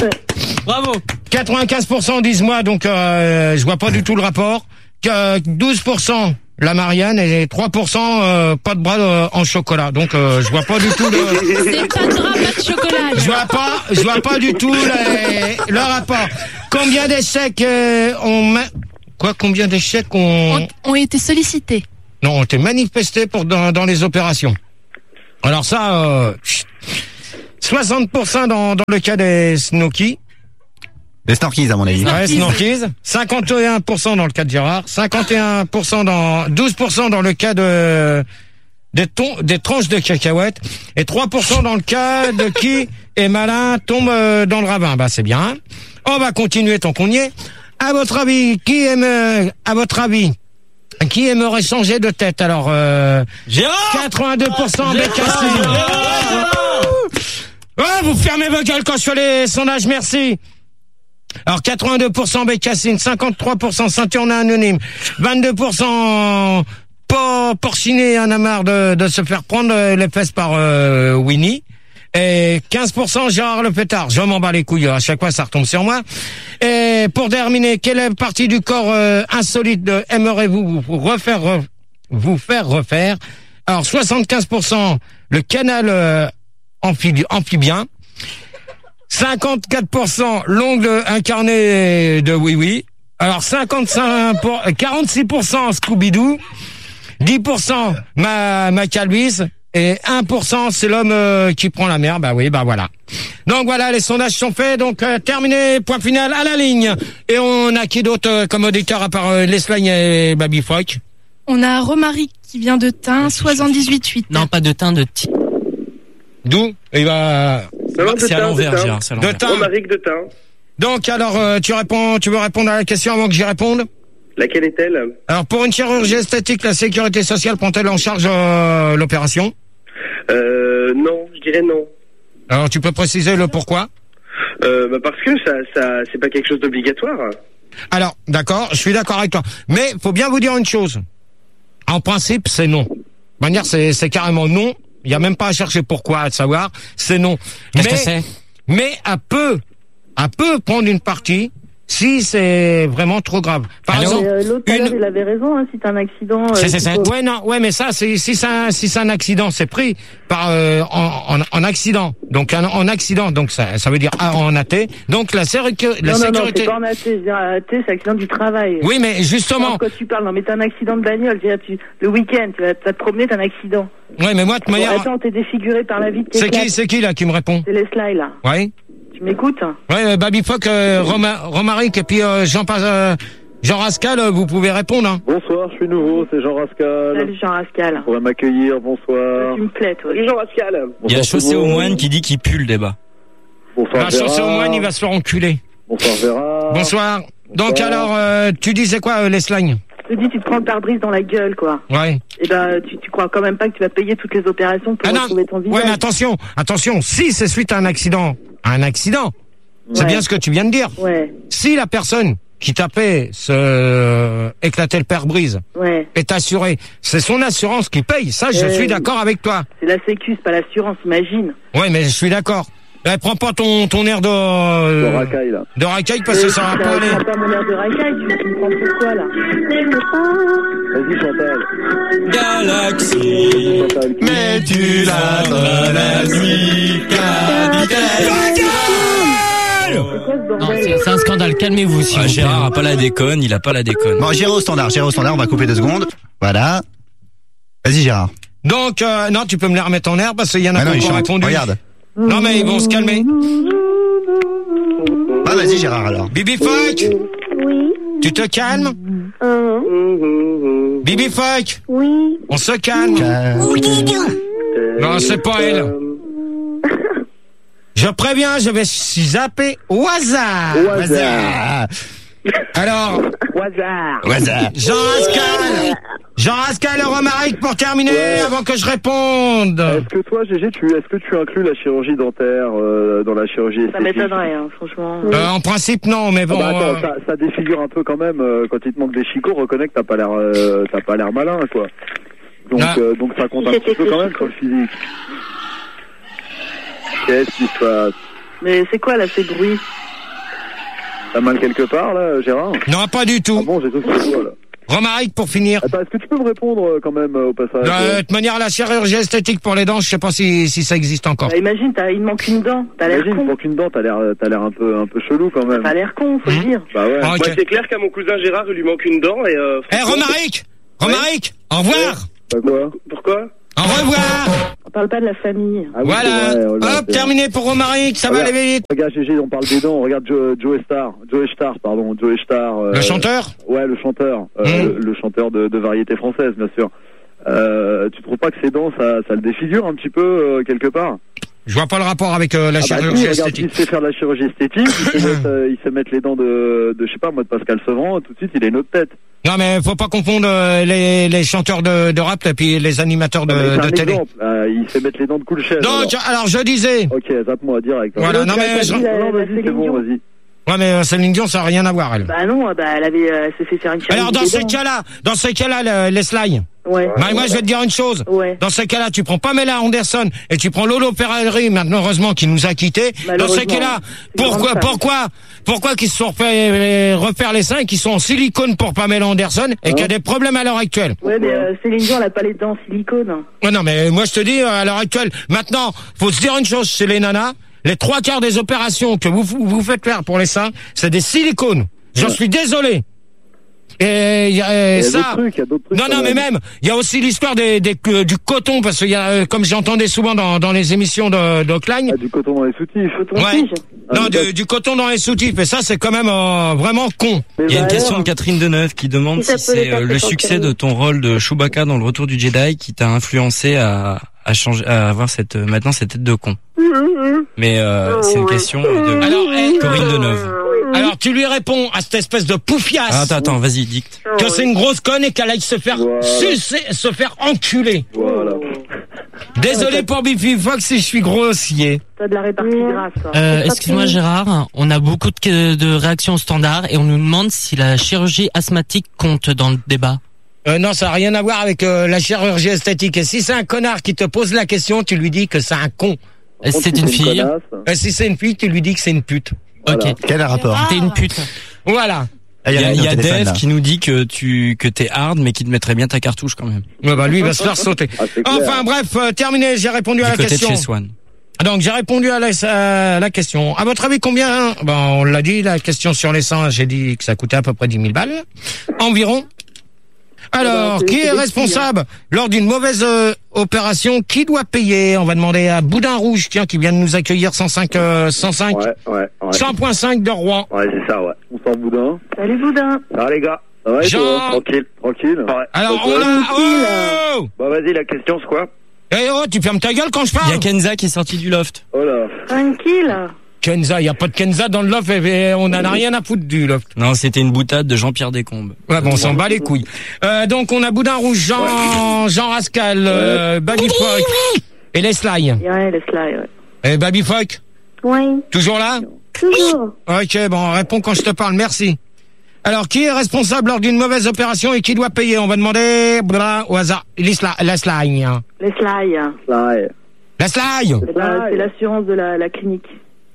Bravo. quatre-vingt-quinze pour cent disent moi, donc euh, je vois pas du tout le rapport. Que douze pour cent la Marianne et trois pour cent euh, pas de bras euh, en chocolat. Donc euh, je vois pas du tout le. C'est pas de drap, pas de chocolat. Je vois pas, je vois pas du tout le, le rapport. Combien d'échecs euh, on met quoi, combien d'échecs ont... ont, ont été sollicités. Non, ont été manifestés pour dans, dans les opérations. Alors ça, euh, soixante pour cent dans, dans le cas des Snorkies. Des Snorkies, à mon avis. Ouais, Snorkies. cinquante et un pour cent dans le cas de Gérard. cinquante et un pour cent dans, douze pour cent dans le cas de, des, tons, des tranches de cacahuètes. Et trois pour cent dans le cas de qui est malin, tombe dans le ravin. Bah, c'est bien. On va continuer tant qu'on y est. À votre avis, qui aime, à votre avis, qui aimerait changer de tête? Alors, euh, Gérard! quatre-vingt-deux pour cent Bécassine. Ouais, vous fermez vos gueules quand je fais les sondages, merci. Alors, quatre-vingt-deux pour cent Bécassine, cinquante-trois pour cent Saint-Urnin anonyme, vingt-deux pour cent Por- Porcinet en a marre de, de se faire prendre les fesses par euh, Winnie. Et quinze pour cent Gérard Le Pétard. Je m'en bats les couilles, à chaque fois ça retombe sur moi. Et pour terminer, quelle partie du corps euh, insolite de aimerez-vous vous refaire re, vous faire refaire? Alors soixante-quinze pour cent le canal euh, amphibi- amphibien, cinquante-quatre pour cent l'ongle incarné de Oui Oui. Alors cinquante-cinq pour, quarante-six pour cent Scooby-Doo, dix pour cent ma ma calvis. Et un pour cent, c'est l'homme euh, qui prend la mer. Bah oui, bah voilà. Donc voilà, les sondages sont faits. Donc euh, terminé, point final à la ligne. Et on a qui d'autre euh, comme auditeur à part euh, Leslagne et Baby Fock? On a Romaric qui vient de Tain, soixante-dix-huit huit. Non, pas de Tain, de Ti. D'où? Il va... C'est à l'envers, Gérard. C'est à l'envers. De Tain. Romaric de Tain. Donc alors, euh, tu réponds, tu veux répondre à la question avant que j'y réponde? Laquelle est-elle? Alors pour une chirurgie esthétique, la sécurité sociale prend-elle en charge euh, l'opération? Euh, non, je dirais non. Alors tu peux préciser le pourquoi? Euh, bah parce que ça, ça, c'est pas quelque chose d'obligatoire. Alors, d'accord, je suis d'accord avec toi. Mais faut bien vous dire une chose. En principe, c'est non. De manière, c'est, c'est carrément non. Il y a même pas à chercher pourquoi, à savoir. C'est non. Qu'est-ce mais, que c'est? Mais à peu, à peu prendre une partie. Si c'est vraiment trop grave. Par Alors, exemple, euh, l'autre tout à l'heure, une... il avait raison, hein, si t'as un accident. C'est, euh, c'est, c'est. faut- Ouais, non, ouais, mais ça, c'est, si c'est un, si c'est un accident, c'est pris par, euh, en, en, en accident. Donc, un, en accident. Donc, ça, ça veut dire ah, en A T. Donc, la, sécu... la non, non, non, sécurité. c'est pas en A T, je veux dire, A T, c'est accident du travail. Oui, mais justement. Non, quand tu parles, non, mais t'as un accident de bagnole, je veux dire, tu, le week-end, tu vas, tu vas te promener, t'as un accident. Ouais, mais moi, de Bon, manière. attends, t'es défiguré par la vie de tes C'est qui, claques. c'est qui, là, qui me répond? C'est Leslie, là. Ouais. Tu m'écoutes? Ouais, euh, Baby Fock, euh, Roma, Romaric et puis euh, Jean, euh, Jean Rascal, euh, vous pouvez répondre. Hein. Bonsoir, je suis nouveau, c'est Jean Rascal. Salut Jean Rascal. Vous pourrez m'accueillir, bonsoir. Tu me plais, toi. Salut Jean Rascal. Il y a Bonsoir, Chaussé tout le au monde. moine qui dit qu'il pue le débat. Bonsoir, Bah, sur ce Gérard. moine, il va se faire enculer. Bonsoir, Gérard. Bonsoir. Donc Bonsoir. alors, euh, tu disais quoi, euh, Leslagne? Je te dis, tu te prends le pare-brise dans la gueule, quoi. Ouais. Et ben, tu, tu crois quand même pas que tu vas payer toutes les opérations pour Ah non, retrouver ton visage. ouais, mais attention, attention, si c'est suite à un accident, un accident, c'est Ouais. bien ce que tu viens de dire. Ouais, Si la personne qui t'a fait se euh, éclater le pare-brise ouais. est assurée, c'est son assurance qui paye. Ça, je Euh, suis d'accord avec toi. C'est la sécu, c'est pas l'assurance, imagine. Ouais, mais je suis d'accord. Eh, prends pas ton, ton air de, De euh, racaille, là. de racaille parce que ça va pas aller. Tu prends pas mon air de racaille, tu, tu me prends pour quoi, là? Vas-y, Chantal. Galaxie, Chantal. mais tu l'as la nuit, C'est quoi ce Non, bordel? c'est c'est un scandale. Calmez-vous, s'il Ah, vous plaît. Gérard a pas la déconne, il a pas la déconne. Bon, Gérard au standard, Gérard au standard, on va couper deux secondes. Voilà. Vas-y, Gérard. Donc, euh, non, tu peux me les remettre en air parce qu'il y en a Ah non, qui il ont chante. répondu. Regarde. Non, mais ils vont se calmer. Ah, vas-y, Gérard, alors. Bibi Fock, Oui. tu te calmes? Euh, Bibi Fock, oui. on se calme. Non, c'est pas elle. Je préviens, je vais zapper au hasard. Au hasard. Alors, Au hasard. Au hasard. Jean Rascal, Jean Rascal et Romaric pour terminer Ouais. avant que je réponde. Est-ce que toi, Gégé, tu, est-ce que tu inclus la chirurgie dentaire euh, dans la chirurgie Ça esthétique? m'étonnerait, hein, franchement. Euh, en principe, non, mais Ah bon. bah attends, euh, ça, ça défigure un peu quand même. euh, quand il te manque des chicots, reconnais que t'as pas l'air, euh, t'as pas l'air malin, quoi. Donc, Ah. euh, donc ça compte un petit peu quand même sur le physique. Qu'est-ce qui se passe? Mais c'est quoi, là, ces bruits? T'as mal quelque part, là, Gérard? Non, pas du Ah tout. bon, j'ai cru que c'était toi, là. Romaric, pour finir. Attends, est-ce que tu peux me répondre euh, quand même euh, au passage? De toute manière, la chirurgie esthétique pour les dents, je sais pas si, si ça existe encore. Bah, imagine, t'as, il manque une dent. T'as l'air Imagine, il con. manque une dent, t'as l'air, t'as l'air un peu, un peu chelou quand même. T'as l'air con, faut le dire. Bah ouais. Ah, ok. Moi, c'est clair qu'à mon cousin Gérard, il lui manque une dent et. Euh, Eh, Romaric, Romaric, au revoir. Bah quoi? Pourquoi? Au revoir. On parle pas de la famille. Ah oui, Voilà. c'est vrai, oh là, Hop, c'est terminé pour Romaric, ça va Regarde. aller vite. Regarde, G G, on parle des dents. Regarde Joe, Joe Star. Joe Star, pardon. Joe Star. euh, Le chanteur? Ouais, le chanteur. Euh, Mmh. le, le chanteur de, de variété française, bien sûr. Euh, tu trouves pas que ses dents, ça, ça le défigure un petit peu, euh, quelque part? Je vois pas le rapport avec euh, la Ah bah chirurgie si, regarde, esthétique. s'il sait faire de la chirurgie esthétique, il sait mettre, euh, il sait mettre les dents de, de, je sais pas, moi, de Pascal Sevran, tout de suite, il a une autre tête. Non, mais faut pas confondre euh, les, les chanteurs de, de rap et puis les animateurs de, Non, mais c'est de un télé. exemple. Euh, il sait mettre les dents de cool chaise. Donc, alors. alors je disais. Ok, zappe-moi direct. Voilà, non, mais je- Non, non, vas-y, c'est bon, vas-y. Ouais, mais euh, Céline Dion, ça n'a rien à voir, elle. Bah non, bah elle avait, euh, elle s'est fait faire une chirurgie Alors, dans des ces dents. cas-là, dans ces cas-là, le- les slides. Ouais. Bah, moi, je vais te dire une chose. Ouais. Dans ces cas-là, tu prends Pamela Anderson et tu prends Lolo Ferrari, maintenant, heureusement, qui nous a quittés. Dans Malheureusement. ces cas-là, C'est une pourquoi, grande femme. pourquoi, pourquoi qu'ils se sont refait, refaire les seins et qu'ils sont en silicone pour Pamela Anderson et qu'il y a des problèmes à l'heure actuelle? Ouais, mais euh, Céline Dion, elle a pas les dents en silicone. Ouais, non, mais moi, je te dis, à l'heure actuelle, maintenant, faut se dire une chose chez les nanas. Les trois quarts des opérations que vous, vous faites faire pour les seins, c'est des silicones. J'en suis désolé. Et, y a, et Il y a ça. d'autres trucs, il y a d'autres trucs, Non, quand non, mais même. même, il y a aussi l'histoire des, des, euh, du coton, parce qu'il y a, euh, comme j'entendais souvent dans, dans les émissions de, de Klein. Ah, du coton dans les soutifs. Ouais. Ah, Non, mais du, d'accord. du coton dans les soutifs. Et ça, c'est quand même euh, vraiment con. Il y a une bah question alors. de Catherine Deneuve qui demande Si ça si peut c'est les euh, faire le sur succès Céline. de ton rôle de Chewbacca dans le Retour du Jedi qui t'a influencé à, à changer, à avoir cette euh, maintenant cette tête de con. Mais euh, c'est une question de Alors, eh, Corinne Deneuve. Alors, tu lui réponds à cette espèce de poufiasse. Ah, attends, attends, vas-y, dicte. Que c'est une grosse conne et qu'elle aille se faire Voilà. sucer, se faire enculer. Voilà. Désolé pour Biffy Fox si je suis grossier. T'as de la répartie grasse, toi. Euh, C'est pas excuse-moi fini. Gérard, on a beaucoup de, de réactions standards et on nous demande si la chirurgie asthmatique compte dans le débat. Euh, non, ça n'a rien à voir avec euh, la chirurgie esthétique. Et si c'est un connard qui te pose la question, tu lui dis que c'est un con. Et si c'est une fille, connasse. Et si c'est une fille, tu lui dis que c'est une pute. ok. Quel rapport? T'es une pute. Voilà. Ah, Il y a, Yannick il y au a téléphone, Dave là. qui nous dit que tu que t'es hard mais qui te mettrait bien ta cartouche quand même. Ouais, bah lui, il va se faire sauter. Ah, c'est clair. Enfin, bref, euh, terminé, j'ai répondu à Du la côté question. de chez Swan. Donc, j'ai répondu à la, à la question. À votre avis, combien? Ben, on l'a dit, la question sur les seins, j'ai dit que ça coûtait à peu près dix mille balles. Environ. Alors, c'est- qui c'est est des responsable lors d'une mauvaise euh, opération? Qui doit payer? On va demander à Boudin Rouge, tiens, qui vient de nous accueillir cent cinq, euh, cent cinq, Ouais, ouais, ouais. cent virgule cinq de Rouen. Ouais, c'est ça, ouais. On sort boudin. Salut, Boudin. Ça va, les gars? Ça va, et Jean- toi? Tranquille. Tranquille. Ouais. Alors, Ok. on a... Oh Bah, vas-y, la question, c'est quoi? Eh oh, tu fermes ta gueule quand je Il y a parle? Kenza qui est sorti du loft. Oh là. Tranquille. Kenza, il y a pas de Kenza dans le loft, et, et on en a rien à foutre du loft. Non, c'était une boutade de Jean-Pierre Descombes. Ouais, bon, on s'en bat les couilles. Euh, donc, on a Boudin Rouge, Jean, Jean Rascal, euh, Baby Fock et Leslie. Ouais, laisse-la, ouais. Et Baby Fock, Oui, toujours là? toujours. Ok, bon, réponds quand je te parle, merci. Alors, qui est responsable lors d'une mauvaise opération et qui doit payer? On va demander, blah, au hasard, Leslie. Leslie. Laisse-la, hein. Ouais. Leslie. C'est la- c'est l'assurance de la, la clinique.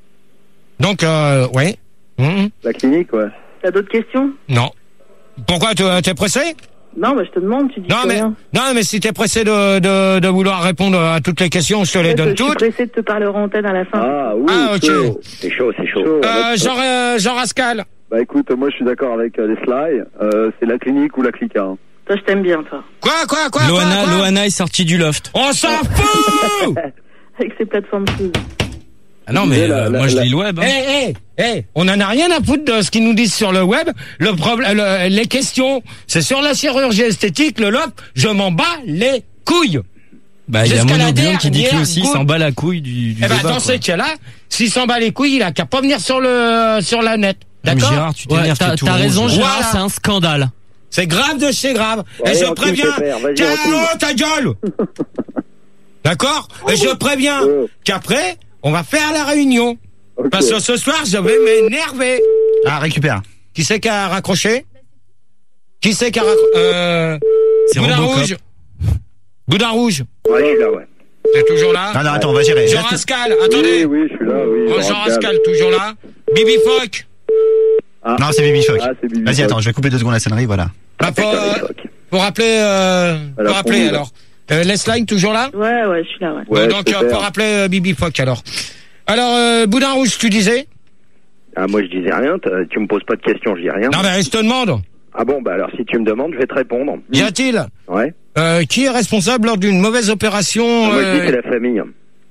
Donc, euh, ouais. Mhm. La clinique, ouais. T'as d'autres questions? Non. Pourquoi, tu- t'es pressé? Non, bah je te demande, tu dis Non, que mais, rien. non, mais si t'es pressé de, de, de vouloir répondre à toutes les questions, je te les En fait, donne je suis toutes. pressé de te parler en antenne à la fin. Ah, oui. Ah, ok. chaud. C'est chaud, c'est chaud. Chaud. Euh, Jean, euh, Jean Rascal. Bah écoute, moi je suis d'accord avec euh, les slides. Euh, c'est la clinique ou la clica. Hein. Toi, je t'aime bien, toi. Quoi, quoi, quoi, Loana, quoi, quoi Loana est sortie du loft. On s'en fout. Avec ses plateformes food. Ah non, mais La- euh, la- moi je la- lis le web. Eh, Hein. eh, eh, on en a rien à foutre de ce qu'ils nous disent sur le web. Le problème, le- les questions, c'est sur la chirurgie esthétique, le loft, je m'en bats les couilles. Bah, il y a Jusqu'à la Mono Blanc qui dit que lui dernière aussi il goutte. s'en bat la couille du, du Eh ben, débat, dans quoi. ces cas-là, s'il s'en bat les couilles, il a qu'à pas venir sur le, sur la net. Mais D'accord? Gérard, tu Ouais, t'énerves, t'as t'es tout t'as rouge. raison Gérard, Voilà. c'est un scandale. C'est grave de chez grave. Ouais, Et je Antoine, préviens, Pépère, vas-y, tiens, Antoine. oh, ta gueule. D'accord? Et je préviens Ouais. qu'après, on va faire la réunion. Ok. Parce que ce soir, je vais m'énerver. Ah, récupère. Qui c'est qui a raccroché? Qui c'est qui a raccroché? Euh, C'est Boudin Robocop. Rouge. Boudin Rouge. Ouais, je suis là, ouais. T'es toujours là? Non, non, attends, on va gérer. Jean Reste- Rascal, Oui, attendez. oui, je suis là, oui. Oh, Jean Rascal, toujours là. Bibi Fock. Ah. Non, c'est Bibi Fock. Ah, c'est Bibi Vas-y, Fock. attends, je vais couper deux secondes la sonnerie, voilà. Bah, faut, euh, faut rappeler, euh, faut rappeler alors. Euh, Leslie, toujours là? Ouais, ouais, je suis là, ouais. Bon, ouais donc, euh, faut rappeler euh, Bibi Fock alors. Alors, euh, Boudin Rouge, tu disais? Ah, moi, je disais rien. Tu me poses pas de questions, je dis rien. Non, mais je te demande. Ah bon, bah alors, si tu me demandes, je vais te répondre. Y a-t-il? Ouais. Euh, qui est responsable lors d'une mauvaise opération? Ah, moi, je dis euh... c'est la famille.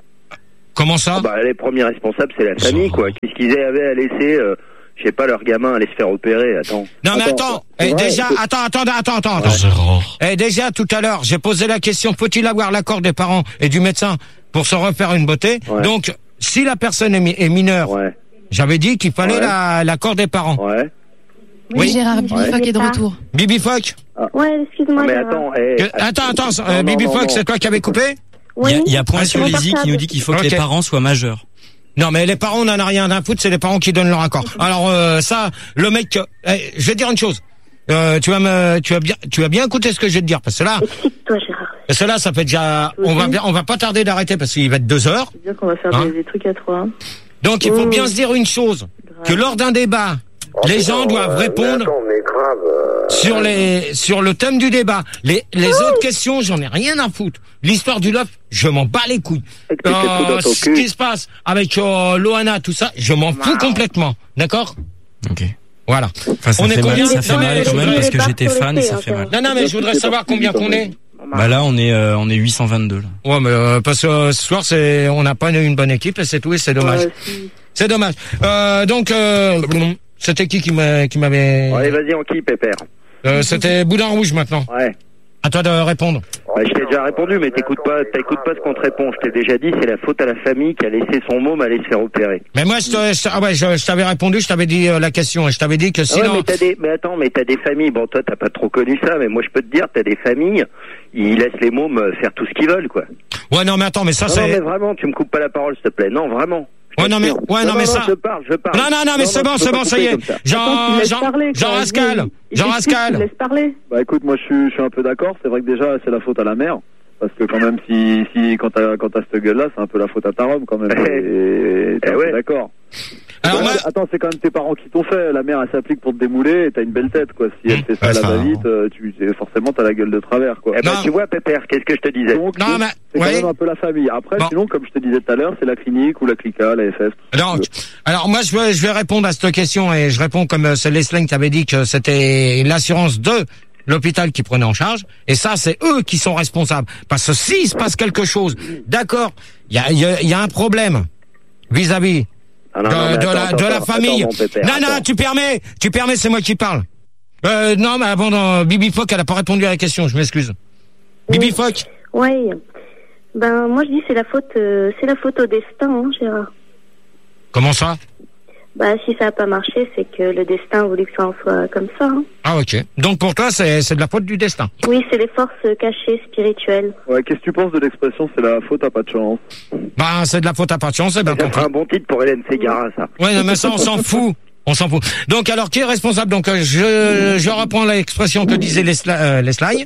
Comment ça? Ah, bah, les premiers responsables, c'est la famille, quoi. Qu'est-ce qu'ils avaient à laisser, euh, je sais pas, leur gamin aller se faire opérer, attends. Non, mais attends, eh, déjà, attends, attends, attends, attends, attends. Eh, déjà, tout à l'heure, j'ai posé la question, faut-il avoir l'accord des parents et du médecin pour se refaire une beauté? Ouais. Donc, si la personne est, mi- est mineure, ouais. j'avais dit qu'il fallait Ouais. la- l'accord des parents. Ouais. Oui, Gérard, Bibi Ouais. Fock est de retour. Bibi Fock? Ouais, excuse-moi. Mais Gérard. attends, eh, Que- Attends, attends, euh, non, Bibi non, Fock, non. c'est toi qui avais coupé? Il y a, il y a Point Ouais, sur c'est mon Lizzy qui portable. nous dit qu'il faut que Ok. les parents soient majeurs. Non, mais les parents, on en a rien à foutre, c'est les parents qui donnent leur accord. Alors, euh, ça, le mec, euh, eh, je vais te dire une chose. Euh, tu vas me, tu vas bien, tu vas bien écouter ce que je vais te dire, parce que là, Excite-toi, Gérard. parce que là, ça fait déjà, on va bien, on va pas tarder d'arrêter parce qu'il va être deux heures. C'est-à-dire qu'on va faire Hein des, des trucs à trois. Donc, il faut Mmh. bien se dire une chose, que lors d'un débat, les gens doivent répondre Attends, mais grave. euh, sur les, sur le thème du débat. Les, les autres questions, j'en ai rien à foutre. L'histoire du loft, je m'en bats les couilles. tes coups dans ton ce cul. qui se passe avec euh, Loana, tout ça, je m'en fous complètement. D'accord? Ok. Voilà. Enfin, ça On est fait mal, combien? ça fait Non, mal mais quand je même voudrais parce que pas j'étais sur les fan et ça faits, fait mal. Non, non, mais je voudrais savoir combien qu'on est. Bah là, on est, euh, on est huit cent vingt-deux, là. Ouais, mais euh, parce que euh, ce soir, c'est, on n'a pas une bonne équipe et c'est tout et c'est dommage. Ouais, si. C'est dommage. Euh, donc, euh, c'était qui qui m'a- qui m'avait... Allez, vas-y, on qui, Pépère? Euh, c'était Boudin Rouge maintenant. Ouais. À toi de répondre. Ouais, je t'ai déjà répondu, mais t'écoutes pas, t'écoutes pas ce qu'on te répond. Je t'ai déjà dit, c'est la faute à la famille qui a laissé son môme aller se faire opérer. Mais moi, je, te- je, ah ouais, je, je t'avais répondu, je t'avais dit euh, la question et je t'avais dit que Ah ouais, sinon... mais t'as des, mais attends, mais t'as des familles. Bon, toi, t'as pas trop connu ça, mais moi, je peux te dire, t'as des familles, ils laissent les mômes euh, faire tout ce qu'ils veulent, quoi. Ouais, non, mais attends, mais ça, non, c'est... non, mais vraiment, tu me coupes pas la parole, s'il te plaît. Non, vraiment. Ouais, non, mais, ouais, non, mais ça... Je parle, je parle. Non, non, non, mais c'est bon, je peux c'est pas bon, ça couper y est. comme ça. Jean, Attends, tu laisses Jean, parler, Jean quoi. Rascal. Il- Jean il- Rascal. Tu laisses parler. Bah écoute, moi je suis, je suis un peu d'accord. C'est vrai que déjà c'est la faute à la mère. Parce que quand même, si, si quand t'as quand t'as cette gueule-là, c'est un peu la faute à ta robe quand même. Et, et t'es Eh un peu ouais. d'accord. Alors, Ouais, moi- Attends, c'est quand même tes parents qui t'ont fait. La mère, elle s'applique pour te démouler et t'as une belle tête, quoi. Si elle fait ça à la ça- va-vite, euh, tu, c'est- forcément, t'as la gueule de travers, quoi. Eh ben, Non. tu vois, Pépère, qu'est-ce que je te disais? Donc, Non, donc, mais- c'est quand ouais. même un peu la famille. Après, Bon. sinon, comme je te disais tout à l'heure, c'est la clinique ou la clica, la F F. tout ce que Donc, tu veux. alors moi je vais, je vais répondre à cette question et je réponds comme euh, c'est Leslie qui avait dit que c'était l'assurance de l'hôpital qui prenait en charge et ça c'est eux qui sont responsables parce que s'il se passe quelque chose, d'accord, il y a, il y, a, il y a un problème vis-à-vis Ah de, non, non, mais de attends, la, attends, de la attends, famille. attends, mon Pépère, non, non, attends. tu permets, tu permets, c'est moi qui parle. Euh, non, mais avant, dans Bibi Fock, elle a pas répondu à la question, je m'excuse. Bibi Fock. Ouais. Ben, moi, je dis c'est la faute, euh, c'est la faute au destin, hein, Gérard. Comment ça? Bah, si ça n'a pas marché, c'est que le destin a voulu que ça en soit comme ça. Hein. Ah ok. Donc pour toi, c'est c'est de la faute du destin. Oui, c'est les forces cachées, spirituelles. Ouais, qu'est-ce que tu penses de l'expression c'est la faute à pas de chance? Bah c'est de la faute à pas de chance, c'est bien Ça compris. fera un bon titre pour Hélène Ségara, ça. Ouais, non, mais ça, on s'en fout. On s'en fout. Donc, alors, qui est responsable? Donc, euh, je, je reprends l'expression que disait Leslie. Euh, Leslie.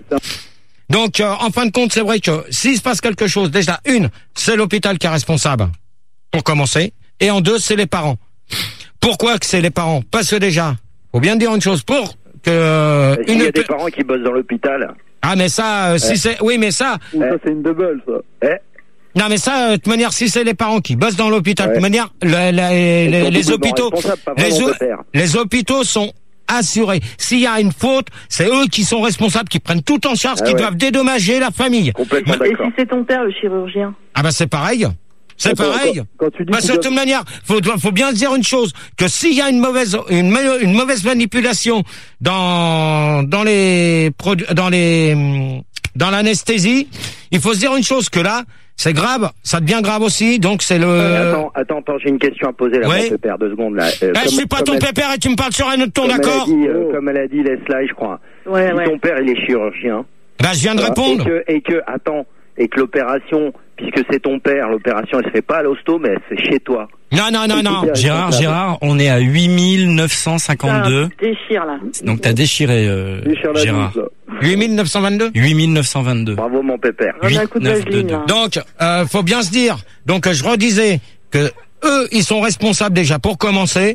Donc, euh, en fin de compte, c'est vrai que s'il se passe quelque chose, déjà, une, c'est l'hôpital qui est responsable, pour commencer. Et en deux, c'est les parents. Pourquoi que c'est les parents? Parce que déjà, faut bien dire une chose, pour que... euh, S'il y a une... des parents qui bossent dans l'hôpital. Ah, mais ça, euh, si Ouais. c'est... Oui, mais ça... Ou ça, c'est une double, ça. Eh, Non, mais ça, euh, de toute manière, si c'est les parents qui bossent dans l'hôpital, de Ouais. toute manière, la- la- les, Ils sont les doublement hôpitaux, responsables, pas les, vraiment o- de faire. les hôpitaux sont assurés. S'il y a une faute, c'est eux qui sont responsables, qui prennent tout en charge, Ah qui ouais. doivent dédommager la famille. complètement Et d'accord. si c'est ton père, le chirurgien? Ah bah c'est pareil. C'est Attends, pareil. Quand, quand tu dis Parce que qu'ils de toute manière, faut, faut bien se dire une chose, que s'il y a une mauvaise, une, ma- une mauvaise manipulation dans, dans les produits, dans les, hum, dans l'anesthésie, il faut se dire une chose, que là, c'est grave, ça devient grave aussi, donc c'est le... Euh, Attends, attends, attends, j'ai une question à poser là, Ouais. mon Pépère, deux secondes là. Euh, Eh, je comme- suis pas comme ton elle- pépère et tu me parles sur un autre ton, comme elle a d'accord? dit, euh, Comme elle a dit Leslie, je crois. Ouais, si ouais. ton père il est chirurgien. Bah, je viens de répondre. Et que, et que, attends, et que l'opération, puisque c'est ton père, l'opération elle se fait pas à l'hosto, mais elle se fait chez toi. Non, non, non, non. Gérard, Gérard, on est à huit mille neuf cent cinquante-deux. Ah, déchire, là. Donc t'as déchiré, euh, Déchire la Gérard. douze, là. huit mille neuf cent vingt-deux? huit mille neuf cent vingt-deux. Bravo mon Pépère. On a un coup de neuf, vaseline, deux, deux. là. Donc, euh, faut bien se dire. Donc, euh, je redisais que eux, ils sont responsables déjà pour commencer.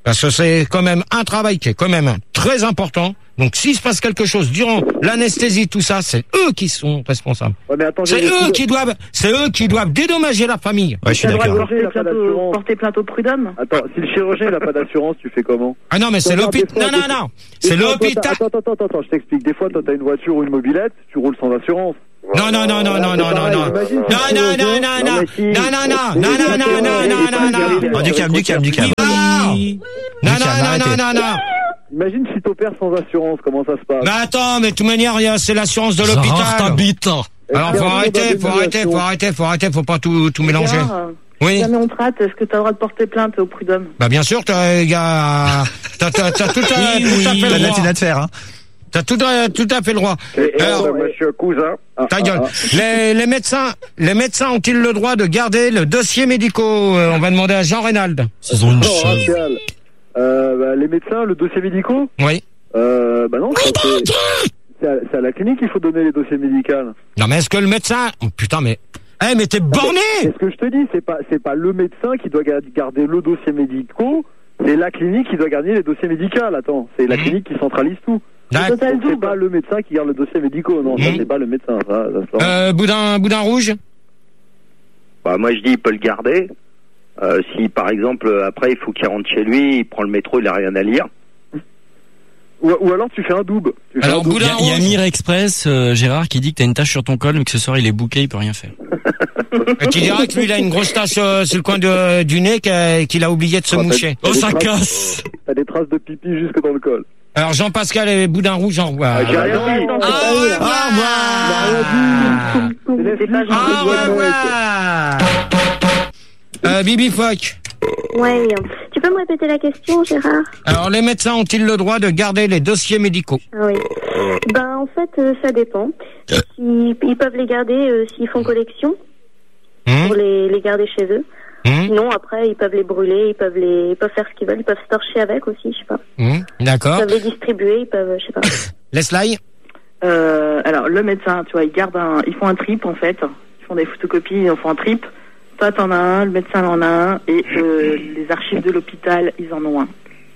Parce que c'est quand même un travail qui est quand même très important. Donc s'il se passe quelque chose durant l'anesthésie, tout ça, c'est eux qui sont responsables. Ouais, mais attends, c'est j'ai- eux qui doivent, c'est eux qui doivent dédommager la famille. Ouais, je suis T'as le droit de d'accord. porter plainte au, porter plainte au prud'homme. Attends, si le chirurgien n'a pas d'assurance, tu fais comment? Ah non, mais c'est Regarde, l'hôpital. des fois, Non, non, des- non. des C'est fois, toi, l'hôpital. t'as- Attends, attends, attends, attends, je t'explique. Des fois, toi, t'as une voiture ou une mobilette, tu roules sans assurance. Non, non, non, non, non, non, non, non. Non, non, non, non, non. Non, non, non, non, non, non, non, non, non. Oh, du calme, du calme, du calme. Non, non, Du non, calme, non, arrêtez. non, non, non. Imagine si t'opères sans assurance, comment ça se passe? Mais attends, mais de toute manière, il y a- c'est l'assurance de l'hôpital. Alors faut arrêter, faut arrêter, faut arrêter, faut arrêter, faut pas tout, tout mélanger. Gérard, Oui. Si jamais on te rate, est-ce que t'as le droit de porter plainte au prud'homme? Bah bien sûr, t'as, y a, t'as, t'as, t'as tout à, tout à fait T'as de le la droit. thune à te faire, hein. T'as tout à, tout à fait le droit. Et, et Alors, euh, monsieur Cousin, ta gueule. Les, les médecins, les médecins ont-ils le droit de garder le dossier médical? Euh, On va demander à Jean Reynald. Ils ont une Non, chaîne. Rachel. Euh, bah, les médecins, le dossier médicaux? Oui. Euh, bah non, ça, c'est, c'est, à, c'est à la clinique qu'il faut donner les dossiers médicaux. Non mais est-ce que le médecin, oh, putain mais, eh mais t'es borné! C'est ce que je te dis, c'est pas, c'est pas le médecin qui doit ga- garder le dossier médical, c'est la clinique qui doit garder les dossiers médicaux. Attends, c'est la Mhm. clinique qui centralise tout. D'accord. Donc, c'est pas le médecin qui garde le dossier médical, non, ça Mhm. c'est pas le médecin, ça, ça se lance. Euh, boudin, boudin rouge? Bah, moi, je dis, il peut le garder. Euh, si, par exemple, euh, après, il faut qu'il rentre chez lui, il prend le métro, il a rien à lire. Ou, ou alors tu fais un double. Tu fais Alors, un double. Il y boudin a, il y a rouge? Mir Express, euh, Gérard, qui dit que t'as une tache sur ton col, mais que ce soir il est bouqué, il peut rien faire. Et tu diras que lui, il a une grosse tache euh, sur le coin de, du nez qu'a- qu'il a oublié de se Ah, t'as- moucher. t'as Oh, des ça traces- casse! T'as des traces de pipi jusque dans le col. Alors Jean-Pascal et boudin rouge, en revoir. Ah, j'ai rien Ah, dit. non, Au c'est pas eux, là. revoir. C'est pas Au gentil. revoir. Euh, Bibi Fock. Ouais. Tu peux me répéter la question, Gérard? Alors, les médecins ont-ils le droit de garder les dossiers médicaux? Ah oui. Ben, en fait, euh, ça dépend. Ils, ils peuvent les garder euh, s'ils font collection, Hum, pour les, les garder chez eux. hum, Sinon, après, ils peuvent les brûler, ils peuvent les, ils peuvent faire ce qu'ils veulent, ils peuvent se torcher avec aussi, je sais pas. hum, Ils d'accord. peuvent les distribuer, ils peuvent, je sais pas. Leslie? Euh, alors, le médecin, tu vois, ils gardent un, ils font un trip, en fait. Ils font des photocopies, ils en font un trip. Toi, t'en as un, le médecin en a un, et euh, les archives de l'hôpital, ils en ont un.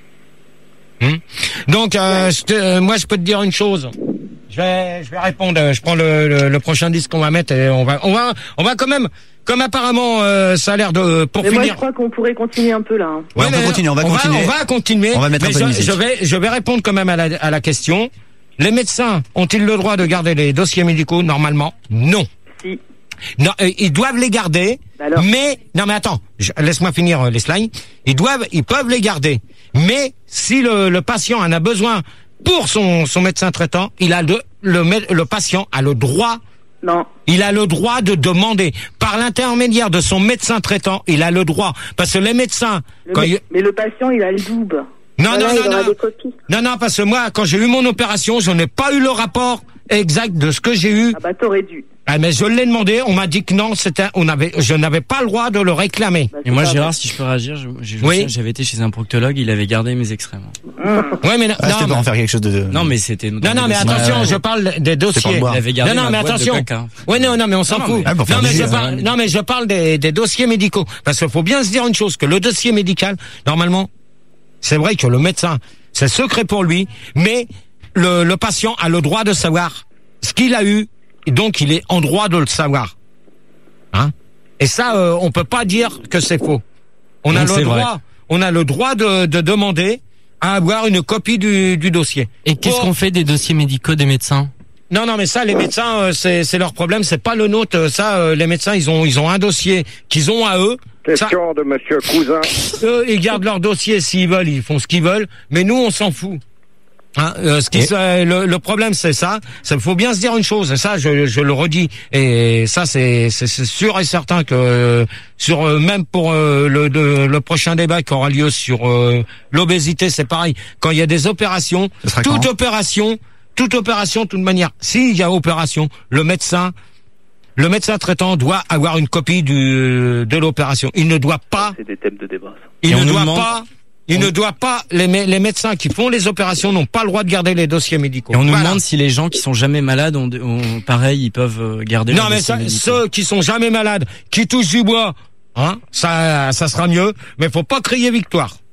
Donc, euh, je te- euh, moi, je peux te dire une chose. Je vais, je vais répondre. Je prends le, le, le prochain disque qu'on va mettre et on va, on va, on va quand même, comme apparemment euh, ça a l'air de, pour Mais moi, je finir. crois qu'on pourrait continuer un peu, là. hein. Ouais, on peut mais continuer, on va continuer. On va continuer. On va mettre un mais peu de je, musique. je vais, je vais répondre quand même à la, à la question. Les médecins ont-ils le droit de garder les dossiers médicaux? Normalement, non. Si. Non, euh, ils doivent les garder, Bah alors. mais non, mais attends, je- laisse-moi finir euh, les slides. Ils doivent, ils peuvent les garder, mais si le, le patient en a besoin pour son, son médecin traitant, il a le, le mé- le patient a le droit, Non. il a le droit de demander par l'intermédiaire de son médecin traitant, il a le droit parce que les médecins Le quand mé- ils- Mais le patient, il a le double. non Voilà, non il non aura non des copies. non non parce que moi quand j'ai eu mon opération, je n'ai pas eu le rapport exact de ce que j'ai eu. Ah bah, t'aurais dû. Ah, mais je l'ai demandé, on m'a dit que non, c'était, on avait, je n'avais pas le droit de le réclamer. Bah, Et c'est moi, pas Gérard, si je peux réagir, je, je, je Oui. me souviens, j'avais été chez un proctologue, il avait gardé mes extraits. moi. Ouais, mais non, Ah, c'était non, pour en mais, faire quelque chose de... Non, mais c'était. non, non, mais attention, je parle des pour dossiers. le boire. Il avait gardé Non, non, ma mais boîte attention. de caca. Ouais, non, non, mais on s'en Non, fout. mais- Ah, pour faire non, du mais jus, je hein. parle, non, mais je parle des, des dossiers médicaux. Parce qu'il faut bien se dire une chose, que le dossier médical, normalement, c'est vrai que le médecin, c'est secret pour lui, mais le, le patient a le droit de savoir ce qu'il a eu, et donc il est en droit de le savoir. Hein? Et ça, euh, on peut pas dire que c'est faux. On a Donc, le c'est droit, vrai. on a le droit de, de demander à avoir une copie du, du dossier. Et qu'est-ce Pour- qu'on fait des dossiers médicaux des médecins? Non, non, mais ça, les médecins, euh, c'est, c'est leur problème, c'est pas le nôtre. Euh, Ça, euh, les médecins, ils ont, ils ont un dossier qu'ils ont à eux. Ça, question de monsieur Cousin. eux, ils gardent leur dossier s'ils veulent, ils font ce qu'ils veulent. Mais nous, on s'en fout. Hein, euh, ce qui, Et- c'est- le, le problème, c'est ça. Ça, faut bien se dire une chose. Et ça, je, je le redis. Et ça, c'est, c'est, c'est sûr et certain que euh, sur euh, même pour euh, le, de- le prochain débat qui aura lieu sur euh, l'obésité, c'est pareil. Quand il y a des opérations, Ce sera toute quand opération, toute opération, de toute manière, s'il y a opération, le médecin, le médecin traitant doit avoir une copie du, de l'opération. Il ne doit pas, C'est des thèmes de débat, ça. il Et ne on nous doit demande- pas, il ne doit pas, les, mé- les médecins qui font les opérations n'ont pas le droit de garder les dossiers médicaux. Et on nous Voilà. demande si les gens qui sont jamais malades ont, ont- pareil, ils peuvent euh, garder. Non, leurs mais dossiers ça, médicaux. ceux qui sont jamais malades, qui touchent du bois, hein, ça, ça sera mieux, mais faut pas crier victoire.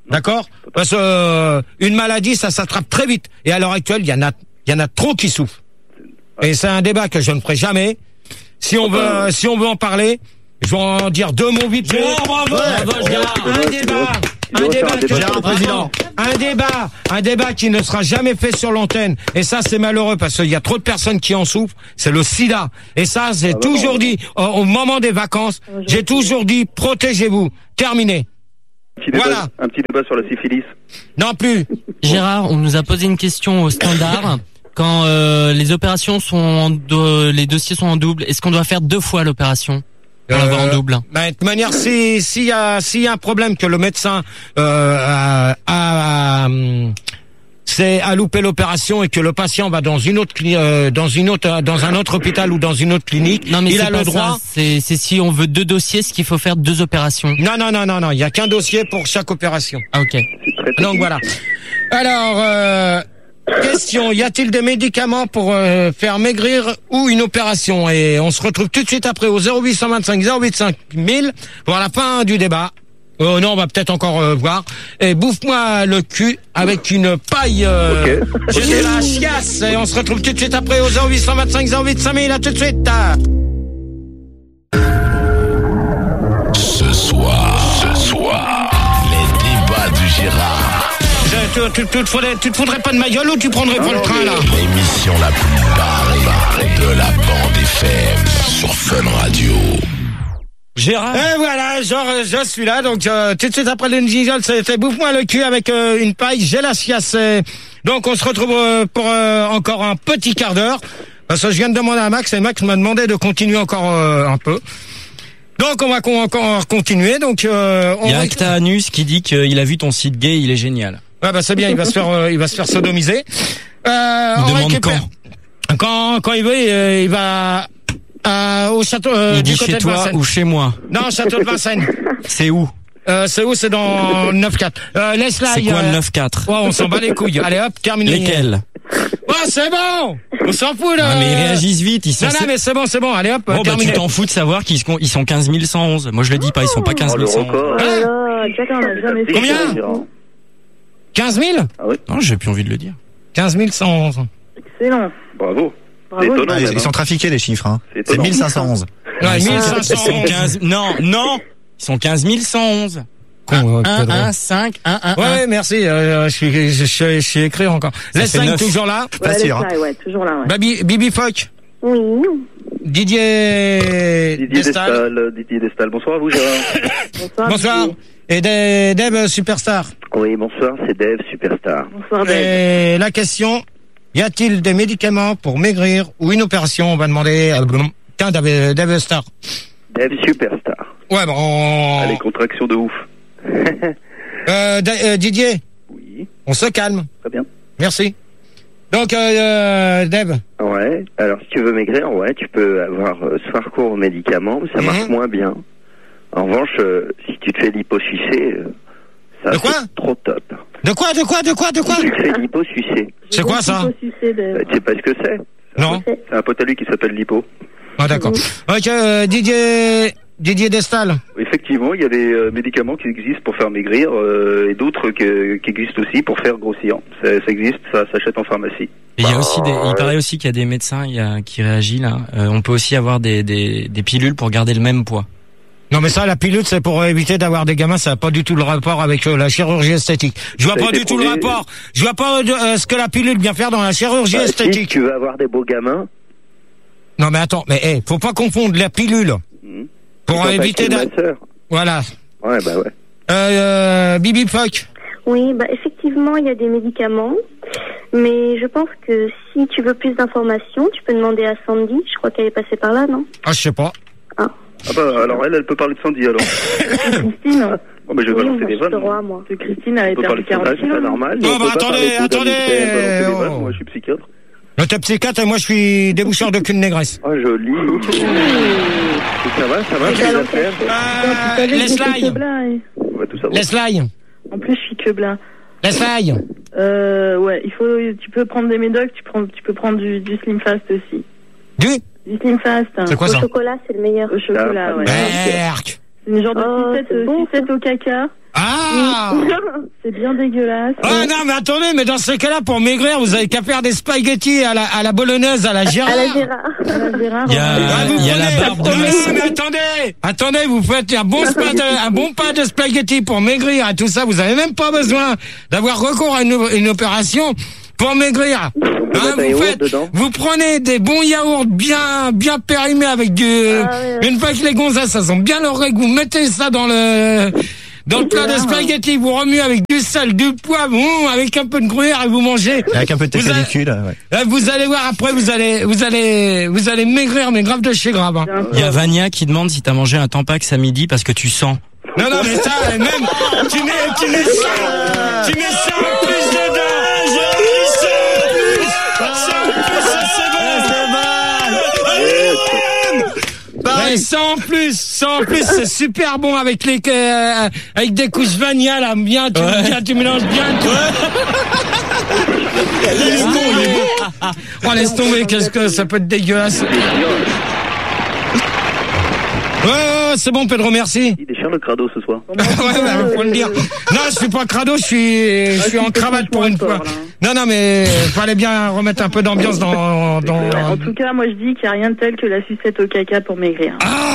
D'accord? Parce que euh, une maladie, ça s'attrape très vite. Et à l'heure actuelle, il y en a, il y en a trop qui souffrent. Et c'est un débat que je ne ferai jamais. Si on veut, euh, si on veut en parler, je vais en dire deux mots vite. Gérard, bravo, bravo, Gérard. Un débat. Un débat, que, Gérard, président. un débat, un débat qui ne sera jamais fait sur l'antenne. Et ça, c'est malheureux parce qu'il y a trop de personnes qui en souffrent. C'est le sida. Et ça, j'ai ah toujours bon. dit, au, au moment des vacances, ah, j'ai toujours dit, protégez-vous. Terminé. Un petit débat, voilà. Un petit débat sur la syphilis. Non plus. Gérard, on nous a posé une question au standard. Quand euh, les opérations sont en do- les dossiers sont en double, est-ce qu'on doit faire deux fois l'opération? Pour l'avoir en double. Bah, de toute manière, si s'il y a s'il y a un problème que le médecin euh, a, a, a c'est a loupé l'opération et que le patient va dans une autre euh, dans une autre dans un autre hôpital ou dans une autre clinique, non mais il c'est a pas le droit. Ça. C'est c'est si on veut deux dossiers, ce qu'il faut faire deux opérations. Non non non non non, il y a qu'un dossier pour chaque opération. Ah ok. Donc voilà. Alors. Euh, Question, y a-t-il des médicaments pour euh, faire maigrir ou une opération? Et on se retrouve tout de suite après au zéro huit cent vingt-cinq zéro huit cinq mille pour la fin du débat. Euh, non, on va peut-être encore euh, voir. Et bouffe-moi le cul avec une paille. Euh, okay. J'ai de la chiasse. Et on se retrouve tout de suite après au zéro huit cent vingt-cinq zéro huit cinq mille. À tout de suite. Ce soir, ce soir, les débats du Gérard. Tu, tu, tu, te faudrais, tu te faudrais pas de ma gueule ou tu prendrais pas le train là? L'émission la plus barrée de la bande F M sur Fun Radio. Gérard. Et voilà, genre je suis là, donc euh, tout de suite après le jingle, c'était bouffe-moi le cul avec euh, une paille, j'ai la chiasse. Donc on se retrouve euh, pour euh, encore un petit quart d'heure. Parce que je viens de demander à Max et Max m'a demandé de continuer encore euh, un peu. Donc on va con- encore continuer. Donc euh, on il y a va... Acta Anus qui dit qu'il a vu ton site gay, il est génial. Ouais bah c'est bien, il va se faire euh, il va se faire sodomiser. Euh, il on demande récupère... quand. Quand quand il veut, euh, il va euh, au château euh, il du dit côté chez de toi Vincennes. ou chez moi. Non, château de Vincennes. C'est où? Euh, c'est où? C'est dans neuf quatre. Euh, laisse là. C'est quoi euh... le neuf quatre? Ouais, on s'en bat les couilles. Allez hop, termine. Lesquels? Ouais, c'est bon. On s'en fout là. Ah, mais ils réagissent vite. Ils sont. Non, non, mais c'est bon, c'est bon. Allez hop. Bon, terminé. bah tu t'en fous de savoir qu'ils sont, ils sont quinze mille cent onze. Moi je le dis pas, ils sont pas quinze mille cent onze. Hein? Combien? quinze mille? Ah oui. Non, j'ai plus envie de le dire. quinze mille cent onze. Excellent. Bravo. Bravo. Étonnant, ah, ils, même, ils sont trafiqués les chiffres. Hein. C'est, c'est mille cinq cent onze. Ouais, ils mille cinq cent onze. Ils sont quinze. Non, non. Ils sont quinze mille cent onze. Con, un, un, cinq, un, un, ouais, un. ouais, merci. Euh, je suis, je, je, je suis écrit encore. Les cinq toujours là. Ouais, Facile, les hein. cinq, ouais, toujours là. Ouais. Babi, Bibi Foch. Oui. Didier. Didier Destal. Destal. Didier Destal. Bonsoir à vous, Gérard. Bonsoir. Bonsoir. Didier. Et Dave, Dave Superstar. Oui, bonsoir, c'est Dave Superstar. Bonsoir, Dave. Et la question, y a-t-il des médicaments pour maigrir ou une opération? On va demander à Tiens, Dave, Dave Star. Dave Superstar. Ouais, bon. On... Allez, contraction de ouf. euh, D- euh, Didier. Oui. On se calme. Très bien. Merci. Donc, euh, Dave. Ouais, alors si tu veux maigrir, ouais, tu peux avoir euh, soit recours aux médicaments, mais ça marche Mhm. moins bien. En revanche, euh, si tu te fais liposucer, euh, ça De quoi c'est trop top. De quoi, de quoi, de quoi, de quoi? Si tu te fais liposucer, C'est quoi ça? euh, tu sais pas ce que c'est? Non. C'est un pote à lui qui s'appelle Lipo. Ah, d'accord. Ok, euh, Didier, Didier Destal. Effectivement, il y a des euh, médicaments qui existent pour faire maigrir euh, et d'autres que- qui existent aussi pour faire grossir. Ça, ça existe, ça s'achète en pharmacie. Et il y a aussi des, il paraît aussi qu'il y a des médecins il y a, qui réagissent là. Euh, on peut aussi avoir des, des, des pilules pour garder le même poids. Non mais ça, la pilule, c'est pour éviter d'avoir des gamins. Ça n'a pas du tout le rapport avec euh, la chirurgie esthétique. Je vois Ça a pas été du tout prouvé. le rapport. Je vois pas euh, ce que la pilule vient faire dans la chirurgie Bah, si esthétique. tu veux avoir des beaux gamins, Non mais attends, mais hey, faut pas confondre la pilule Mhm. pour tu peux éviter pas de... acheter ma sœur. Voilà. Ouais, bah ouais. Euh, euh, Bibi Foch. Oui, bah effectivement, il y a des médicaments, mais je pense que si tu veux plus d'informations, tu peux demander à Sandy. Je crois qu'elle est passée par là, non? Ah, je sais pas. Ah. Ah bah alors elle, elle peut parler de Sandy alors. Christine. Bon, mais je vais Oui, balancer moi, des je te vannes. roi, moi. De Christine, elle On peut a parler perdu de son quarante âge, c'est pas kilos. normal. Non, On bah, peut pas attendez, parler de attendez, balancer des oh. vannes. Moi je suis psychiatre. Le t'es psychiatre et moi je suis déboucheur de cul de négresse. Oh, joli. Ça va, ça va, Ok, les alors, affaires. Euh, Les Leslie. On va tout savoir. Leslie. En plus, je suis que blanc. Leslie. Euh, ouais, il faut, tu peux prendre des médocs, tu prends, tu peux prendre du, du Slim Fast aussi. Du Du Slim Fast. C'est quoi Au ça? chocolat, c'est le meilleur. Au chocolat, ouais. Berk. C'est une genre de Oh, sucette, c'est euh, bon, sucette au caca. Ah C'est bien dégueulasse. Ah non, mais attendez, mais dans ce cas-là, pour maigrir, vous avez qu'à faire des spaghettis à la, à la bolognaise, à la Gérard. À la Gérard. À la Gérard. Il y a, Ah, vous il y a la prenez- barbe de Oh, masse. non, mais attendez, attendez, vous faites un bon spa de, un bon pas de spaghettis pour maigrir et tout ça. Vous avez même pas besoin d'avoir recours à une, une opération pour maigrir. Hein, mettre un vous yaourt faites, dedans. vous prenez des bons yaourts bien, bien périmés avec du, Ah, ouais, une fois que les gonzesses, ça sent bien leur règle, vous mettez ça dans le, dans le plat de spaghettis, vous remuez avec du sel, du poivre, hum, avec un peu de gruyère et vous mangez. Avec un peu de Vous avez- pellicule, ouais. Euh, Vous allez voir après, vous allez, vous allez, vous allez maigrir, mais grave de chez grave. Hein. Il y a Vania qui demande si t'as mangé un Tampax à midi parce que tu sens. Non, non, mais ça, même, tu mets, tu mets ça, tu mets ça en plus dedans. Ça en plus, ça en plus, ça, c'est bon. Ouais, ça en plus, ça en plus, c'est super bon avec les, euh, avec des couches Vania, là, bien, tu, Ouais. bien, tu mélanges bien, tu Il est bon, il est bon. Oh, laisse tomber, qu'est-ce que ça peut être dégueulasse. Ouais, ouais, c'est bon, Pedro, merci. Il déchire le crado ce soir. ouais, bah, faut le dire. Non, je suis pas crado, je suis, je suis en cravate pour une fois. Non, non, mais fallait bien remettre un peu d'ambiance dans, dans. En tout cas, moi je dis qu'il n'y a rien de tel que la sucette au caca pour maigrir.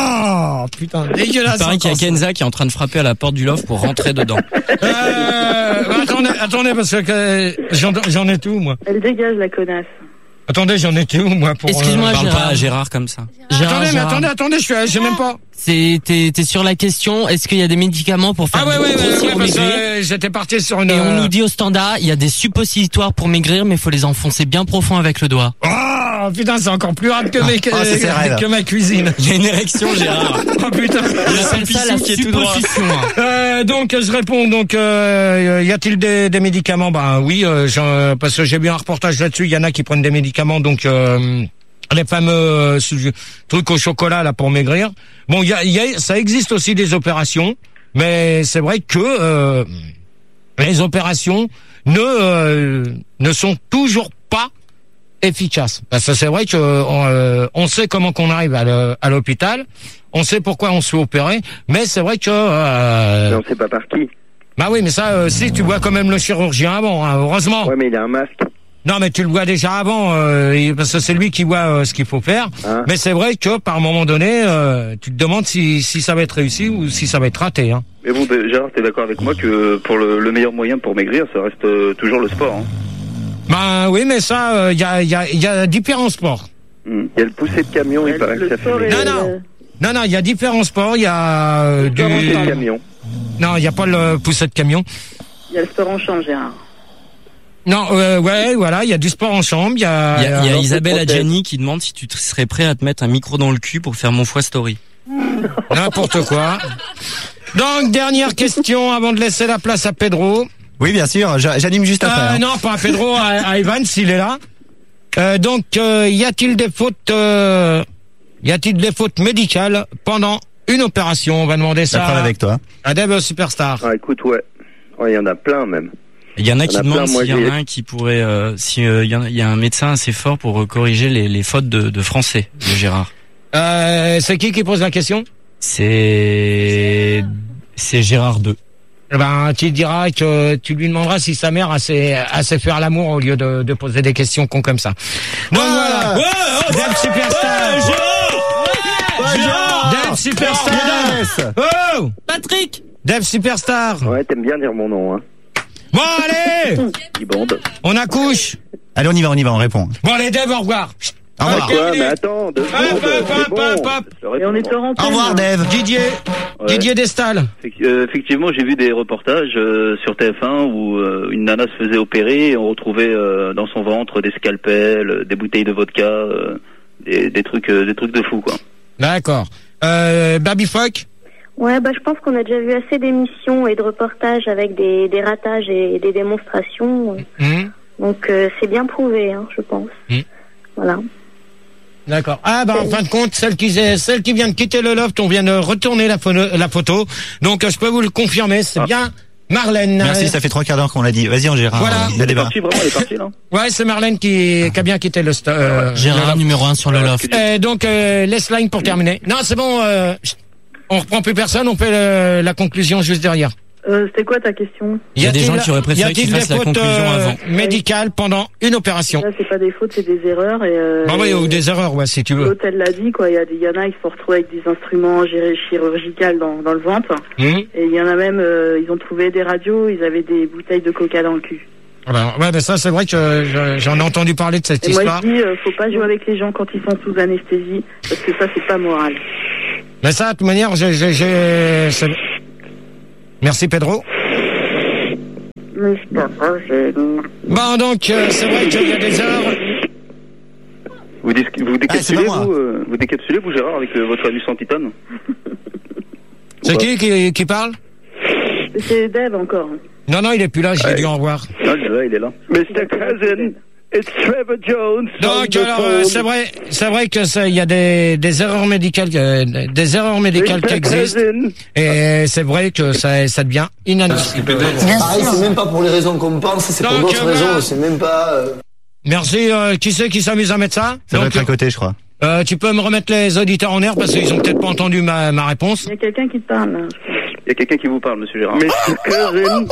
Ah, putain, dégueulasse. Il paraît qu'il y a encore, Kenza qui est en train de frapper à la porte du loft pour rentrer dedans. ça. Euh, bah, attendez, attendez, parce que j'en, j'en ai tout, moi. Elle dégage la connasse. Attendez, j'en ai tout, moi, pour. Excuse-moi, euh, Parle Gérard. pas à Gérard comme ça. Gérard, Attendez, mais Gérard. attendez, attendez, je suis, j'ai même pas. C'est, t'es, t'es sur la question, est-ce qu'il y a des médicaments pour faire Ah ouais, ouais, ouais, grossir ouais, ou parce que maigrir? euh, j'étais parti sur une. Et on euh, nous dit au standard, il y a des suppositoires pour maigrir, mais il faut les enfoncer bien profond avec le doigt. Oh, putain, c'est encore plus rare que, mes, Oh, c'est ses rêves. que ma cuisine. Il y a une érection, Gérard. Oh putain. On appelle ça la qui est tout droit. supposition. Euh, donc je réponds. Donc euh, y a-t-il des, des médicaments? Ben oui, euh, j'en- parce que j'ai vu un reportage là-dessus. Il y en a qui prennent des médicaments. Donc euh, les fameux euh, su- trucs au chocolat là pour maigrir. Bon, il y a, y a, ça existe aussi des opérations, mais c'est vrai que euh, les opérations ne euh, ne sont toujours pas efficaces. Parce que c'est vrai que on, euh, on sait comment qu'on arrive à le- à l'hôpital. On sait pourquoi on se fait opérer, mais c'est vrai que euh, Mais on sait pas par qui. bah oui, mais ça, euh, si tu vois quand même le chirurgien avant, hein, heureusement. Ouais, mais il a un masque. Non, mais tu le vois déjà avant, euh, et- parce que c'est lui qui voit euh, ce qu'il faut faire. Hein. Mais c'est vrai que par moment donné, euh, tu te demandes si, si ça va être réussi ou si ça va être raté. Hein. Mais bon, Gérard, t'es d'accord avec moi que pour le, le meilleur moyen pour maigrir, ça reste euh, toujours le sport. Hein. Ben oui, mais ça, il y, a, y, a, y a différents sports. Hmm. Il y a le poussé de camion, il paraît que ça fait sport est- maigrir. Non, non. Non, non, il y a différents sports. Il y a euh, du... sport en Le chambre. camion. Non, il n'y a pas le pousset de camion. Il y a le sport en chambre, Gérard. Non, euh, ouais, voilà, il y a du sport en chambre. Il y a, Il y a, il y a euh, Isabelle prothèse. Adjani qui demande si tu te- serais prêt à te mettre un micro dans le cul pour faire mon foie story. n'importe quoi. Donc, dernière question avant de laisser la place à Pedro. Oui, bien sûr, j'a- j'anime juste après. Euh, hein. non, pas à Pedro, à, à Ivan, s'il est là. Euh, donc, euh, y a-t-il des fautes, euh, y a-t-il des fautes médicales pendant une opération? On va demander ça La preuve avec toi. à Dave Superstar. Ah, écoute, ouais. Ouais, il y en a plein même. Il y en a Il qui y en a demandent plein, moi, s'il y en j'ai- a un qui pourrait, euh, si euh, il y, en a- il y a un médecin assez fort pour euh, corriger les, les fautes de, de français de Gérard. Euh, c'est qui qui pose la question? C'est c'est Gérard deux. Eh ben, tu diras que tu lui demanderas si sa mère a sait, a sait faire l'amour au lieu de, de poser des questions cons comme ça. Donc voilà. Dave Superstar. Dave Superstar. Yes. Oh! Patrick! Dave Superstar. Ouais, t'aimes bien dire mon nom, hein. Bon, allez! Qui bande. On accouche. Allez, on y va, on y va, on répond. Bon, allez, Dave, au revoir. Au revoir. Quoi, mais attends, deux Hop, secondes, hop, c'est hop, bon. hop, hop. Je réponds, Et on est moi. en antenne. Au revoir, Dave. Didier. Ouais. Didier Destal. Effect- euh, Effectivement, j'ai vu des reportages euh, sur T F un où euh, une nana se faisait opérer et on retrouvait euh, dans son ventre des scalpels, euh, des bouteilles de vodka, euh, des, des trucs, euh, des trucs de fou, quoi. D'accord. Euh, Baby Fuck. Ouais, bah, je pense qu'on a déjà vu assez d'émissions et de reportages avec des, des ratages et des démonstrations. Mmh. Donc, euh, c'est bien prouvé, hein, je pense. Mmh. Voilà. D'accord. Ah bah en fin de compte, celle qui celle qui vient de quitter le loft, on vient de retourner la photo, la photo. Donc euh, je peux vous le confirmer, c'est Ah. bien Marlène. Merci, ça fait trois quarts d'heure qu'on l'a dit. Vas-y, on Gérard. Voilà. Le Elle est débat. partie, vraiment, elle est partie, là. Ouais, c'est Marlène qui, qui a bien quitté le sto- euh, le Gérard loft. numéro un sur le loft. Euh, donc euh, laisse line pour terminer. Non, c'est bon. Euh, chut. on reprend plus personne, on fait le- la conclusion juste derrière. Euh, C'était quoi ta question? Il y a des gens qui auraient y préféré que a-t-il tu des fasses la fautes conclusion euh, avant. médicales pendant une opération? Là, c'est pas des fautes, c'est des erreurs. Et, euh, Bah oui, ou des erreurs, ouais, si tu veux. l'hôtel l'a dit, quoi. Il y, a des- il y en a qui se sont retrouvés avec des instruments gérés chirurgicaux dans, dans le ventre. Mmh. Et il y en a même, euh, ils ont trouvé des radios, ils avaient des bouteilles de coca dans le cul. Voilà. Ouais, ben ça, c'est vrai que je- j'en ai entendu parler de cette Et histoire. moi, je dis, euh, faut pas jouer avec les gens quand ils sont sous anesthésie, parce que ça, c'est pas moral. Mais ça, de toute manière, j'ai, j'ai, j'ai- c'est- merci Pedro. Bon, donc, euh, c'est vrai qu'il y a des heures. Vous, dis- vous décapsulez, Ah, c'est pas moi. vous, euh, vous décapsulez, vous, Gérard, avec euh, votre anus en titane? C'est qui, qui qui parle? C'est Dave encore. Non, non, il est plus là, j'ai dit au revoir. Non, il est là, il est là. mister Cousin, it's Trevor Jones. Donc, alors, euh, c'est vrai, c'est vrai que ça, il y a des, des erreurs médicales, euh, des erreurs médicales qui existent. Et c'est vrai que ça, ça devient inadmissible. Ah, c'est même pas pour les raisons qu'on pense, c'est pour Donc, d'autres euh, raisons, voilà. c'est même pas... euh, Merci, euh, qui c'est qui s'amuse à mettre ça? Ça doit Donc, être à côté, je crois. euh, tu peux me remettre les auditeurs en air parce qu'ils ont peut-être pas entendu ma, ma réponse. Il y a quelqu'un qui te parle, là. Il y a quelqu'un qui vous parle, monsieur Gérard. mister Cousin.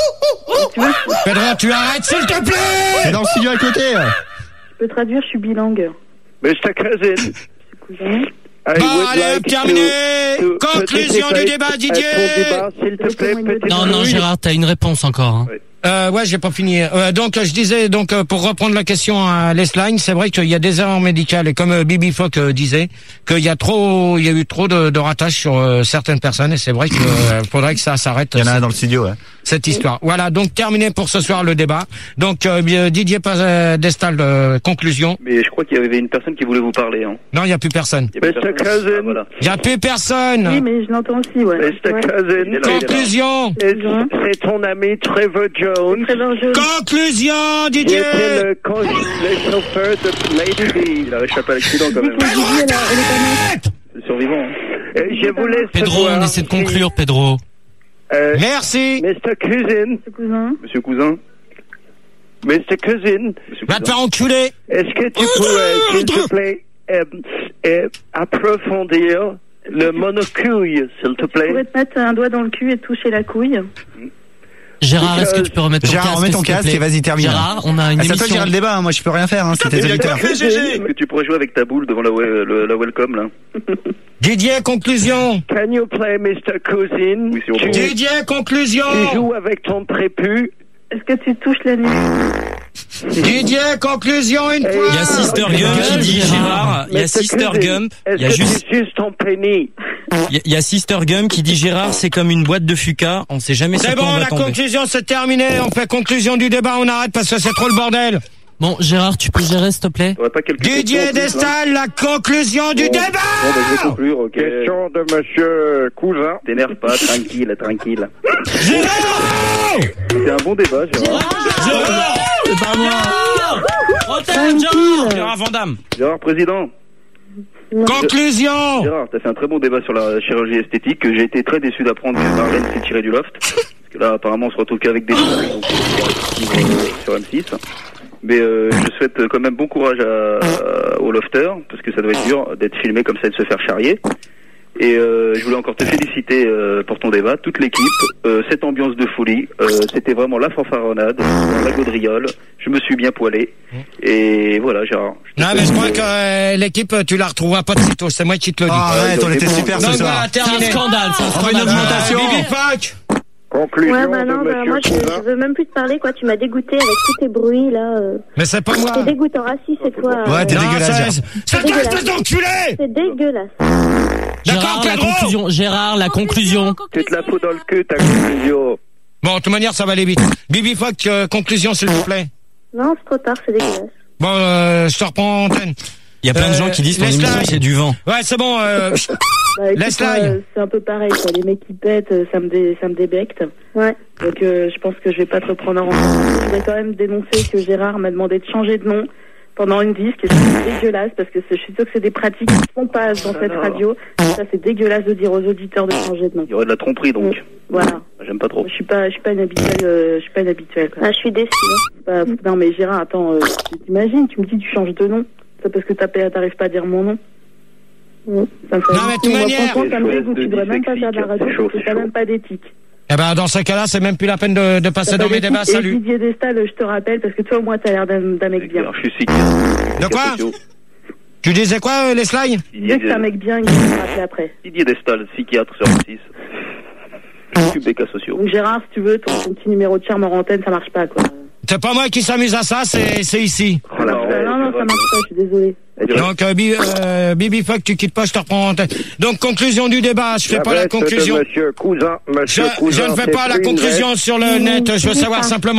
Pedro, tu arrêtes, s'il te plaît! C'est dans le studio à côté. Je peux traduire, je suis bilingue. mister Cousin. Cousin. I Bon, would allez, like terminé. to- to Conclusion du participate débat, à Didier. ton débat, s'il te plaît, petite Non, non, Louise. Gérard, t'as une réponse encore. Hein. Euh, ouais, j'ai pas fini. Euh, donc, je disais, donc, euh, pour reprendre la question à Lesline, c'est vrai qu'il y a des erreurs médicales et comme euh, Bibi Fock euh, disait, qu'il y a trop, il y a eu trop de, de ratages sur euh, certaines personnes et c'est vrai qu'il euh, faudrait que ça s'arrête. Il y en a un dans le studio, ouais. Cette histoire. Voilà, donc terminé pour ce soir le débat. Donc euh, bien, Didier euh, Destal, euh, conclusion. Mais je crois qu'il y avait une personne qui voulait vous parler. Hein. Non, il n'y a plus personne. Il y a plus mister personne. Cousin. Ah, voilà. Il n'y a plus personne. Oui, mais je l'entends aussi, ouais. mister Ouais. Cousin. Il est là, il est là. Conclusion. It's- C'est ton ami Trevor Jones. Trevor Jones. Conclusion, Qui Didier. était le, con- le chauffeur de Lady B. Il a réchappé à l'accident quand même. Dites-le, Didier, là, elle est pas nette. C'est survivant. Hein. Et je voulais Pedro, savoir on essaie de si, conclure, Pedro. euh, Merci. mister Cousin, Ce cousin. Monsieur Cousin. mister Cousin, Monsieur Va te Cousin. faire enculer. est-ce que tu pourrais, s'il te plaît, euh, euh, approfondir le monocouille, s'il te Tu pourrais plaît? te mettre un doigt dans le cul et te toucher la couille. Gérard, est-ce que tu peux remettre ton Gérard, casque remets ton s'il te casque plaît et vas-y, termine. Gérard, on a une Ah, c'est à toi de émission. gérer le débat, hein. Moi je peux rien faire, hein. c'est tes auditeurs. Est-ce que tu pourrais jouer avec ta boule devant la, we- le- la welcome là? Didier, conclusion. Can you play mister Cousin? Oui, si on tu, peut. Didier, conclusion. tu joues avec ton prépu. Est-ce que tu touches la nuit? Didier, conclusion une Et- fois. Il y a Sister Gump qui dit Gérard. Il y a mister Sister Cousin, Gump. Il Est-ce y a que juste, tu suces ton pénis? il y a- il y a Sister Gump qui dit Gérard, c'est comme une boîte de Fuca. On sait jamais sur C'est quoi bon, on va la tomber. conclusion c'est terminé. On fait conclusion du débat, on arrête parce que c'est trop le bordel. Bon, Gérard, tu peux gérer, s'il te plaît? T'aurais pas quelques Didier questions en plus, là Destal, la conclusion du Bon. débat. Bon, bah, je vais conclure, ok. Question de monsieur Cousin. T'énerve pas, tranquille, tranquille. Gérard. C'est un bon débat, Gérard. Gérard. C'est pas moi. Gérard, Gérard Vandamme. Gérard, président. Conclusion. Gérard, t'as fait un très bon débat sur la chirurgie esthétique que j'ai été très déçu d'apprendre que Marlène s'est tirée du loft. Parce que là, apparemment, on se retrouve qu'avec des gens donc, sur M six. Mais euh, je souhaite quand même bon courage à, à, aux lofters, parce que ça doit être dur d'être filmé comme ça et de se faire charrier. Et euh, je voulais encore te féliciter euh, pour ton débat, toute l'équipe, euh, cette ambiance de folie, euh, c'était vraiment la fanfaronnade, la gaudriole, je me suis bien poilé, et voilà Gérard. Non mais je crois que euh, l'équipe tu la retrouveras pas de sitôt, c'est moi qui te le dis. Ah, arrête, on était super ce Donc soir. voilà, C'est un terminé. scandale, c'est un On fait une scandale. augmentation. Bibi Fock. Conclusion Ouais, bah de non, bah monsieur moi je, Cousin. je veux même plus te parler, quoi. Tu m'as dégoûté avec tous tes bruits, là. euh. Mais c'est pas moi. C'est dégoûtant. Ah si, c'est toi. Ouais, t'es euh, Non, dégueulasse. c'est- Gérard. c'est toi espèce d'enculé. C'est dégueulasse. D'accord, Gérard, la Pedro. conclusion. Gérard, la conclusion. Tu te la fous dans le cul, ta conclusion. Bon, de toute manière, ça va aller vite. Bibi Fock, euh, conclusion s'il vous plaît. Non, c'est trop tard, c'est dégueulasse. Bon, euh, je te reprends en antenne. Il y a plein de Euh, gens qui disent ton laisse-la. émission c'est du vent. Ouais, c'est bon. Euh, Bah, écoute, Laisse-la. euh, c'est un peu pareil, quoi. Les mecs qui pètent, euh, ça me, dé, ça me débecte. Ouais. Donc euh, je pense que je vais pas te reprendre en compte. Je voudrais quand même dénoncer que Gérard m'a demandé de changer de nom pendant une disque et c'est dégueulasse parce que c'est- je suis sûre que c'est des pratiques qui se font pas dans cette radio. Ça c'est dégueulasse de dire aux auditeurs de changer de nom. Il y aurait de la tromperie donc. Voilà. J'aime pas trop. Je suis pas, je suis pas une habituelle, euh, je suis pas une habituelle. Quoi. Ah, je suis déçue. C'est pas- Non mais Gérard, attends, euh, t'imagines, tu me dis tu changes de nom, c'est parce que t'as- t'arrives pas à dire mon nom. Bon, ça me fait Non, mais de toute moi, manière- franchement, ça me dégoûte. Tu devrais même pas faire de la radio parce que t'as même pas d'éthique. Eh ben, dans ce cas-là, c'est même plus la peine de, de passer T'as dans pas mes d'éthique. débats. Et Salut. Didier Destal, je te rappelle, parce que toi, au moins, t'as l'air d'un d'un mec bien. Je suis psychiatre. De quoi? Tu disais quoi, euh, les slides? Je disais que c'est un mec bien, il va me rappeler après. Didier Destal, psychiatre sur M six. Je m'occupe des cas sociaux. Donc Gérard, si tu veux, ton, ton petit numéro de charme en antenne, ça marche pas, quoi. C'est pas moi qui s'amuse à ça, c'est c'est ici. non, non, non, ça marche pas, je suis désolé. Donc, euh, Bi- euh, Bibi Fuck, tu quittes pas, je te reprends en tête. Donc, conclusion du débat, je fais pas la conclusion. Monsieur Cousin, monsieur Je, Cousin, je ne fais c'est pas la plus une conclusion vraie- sur le net, je veux savoir simplement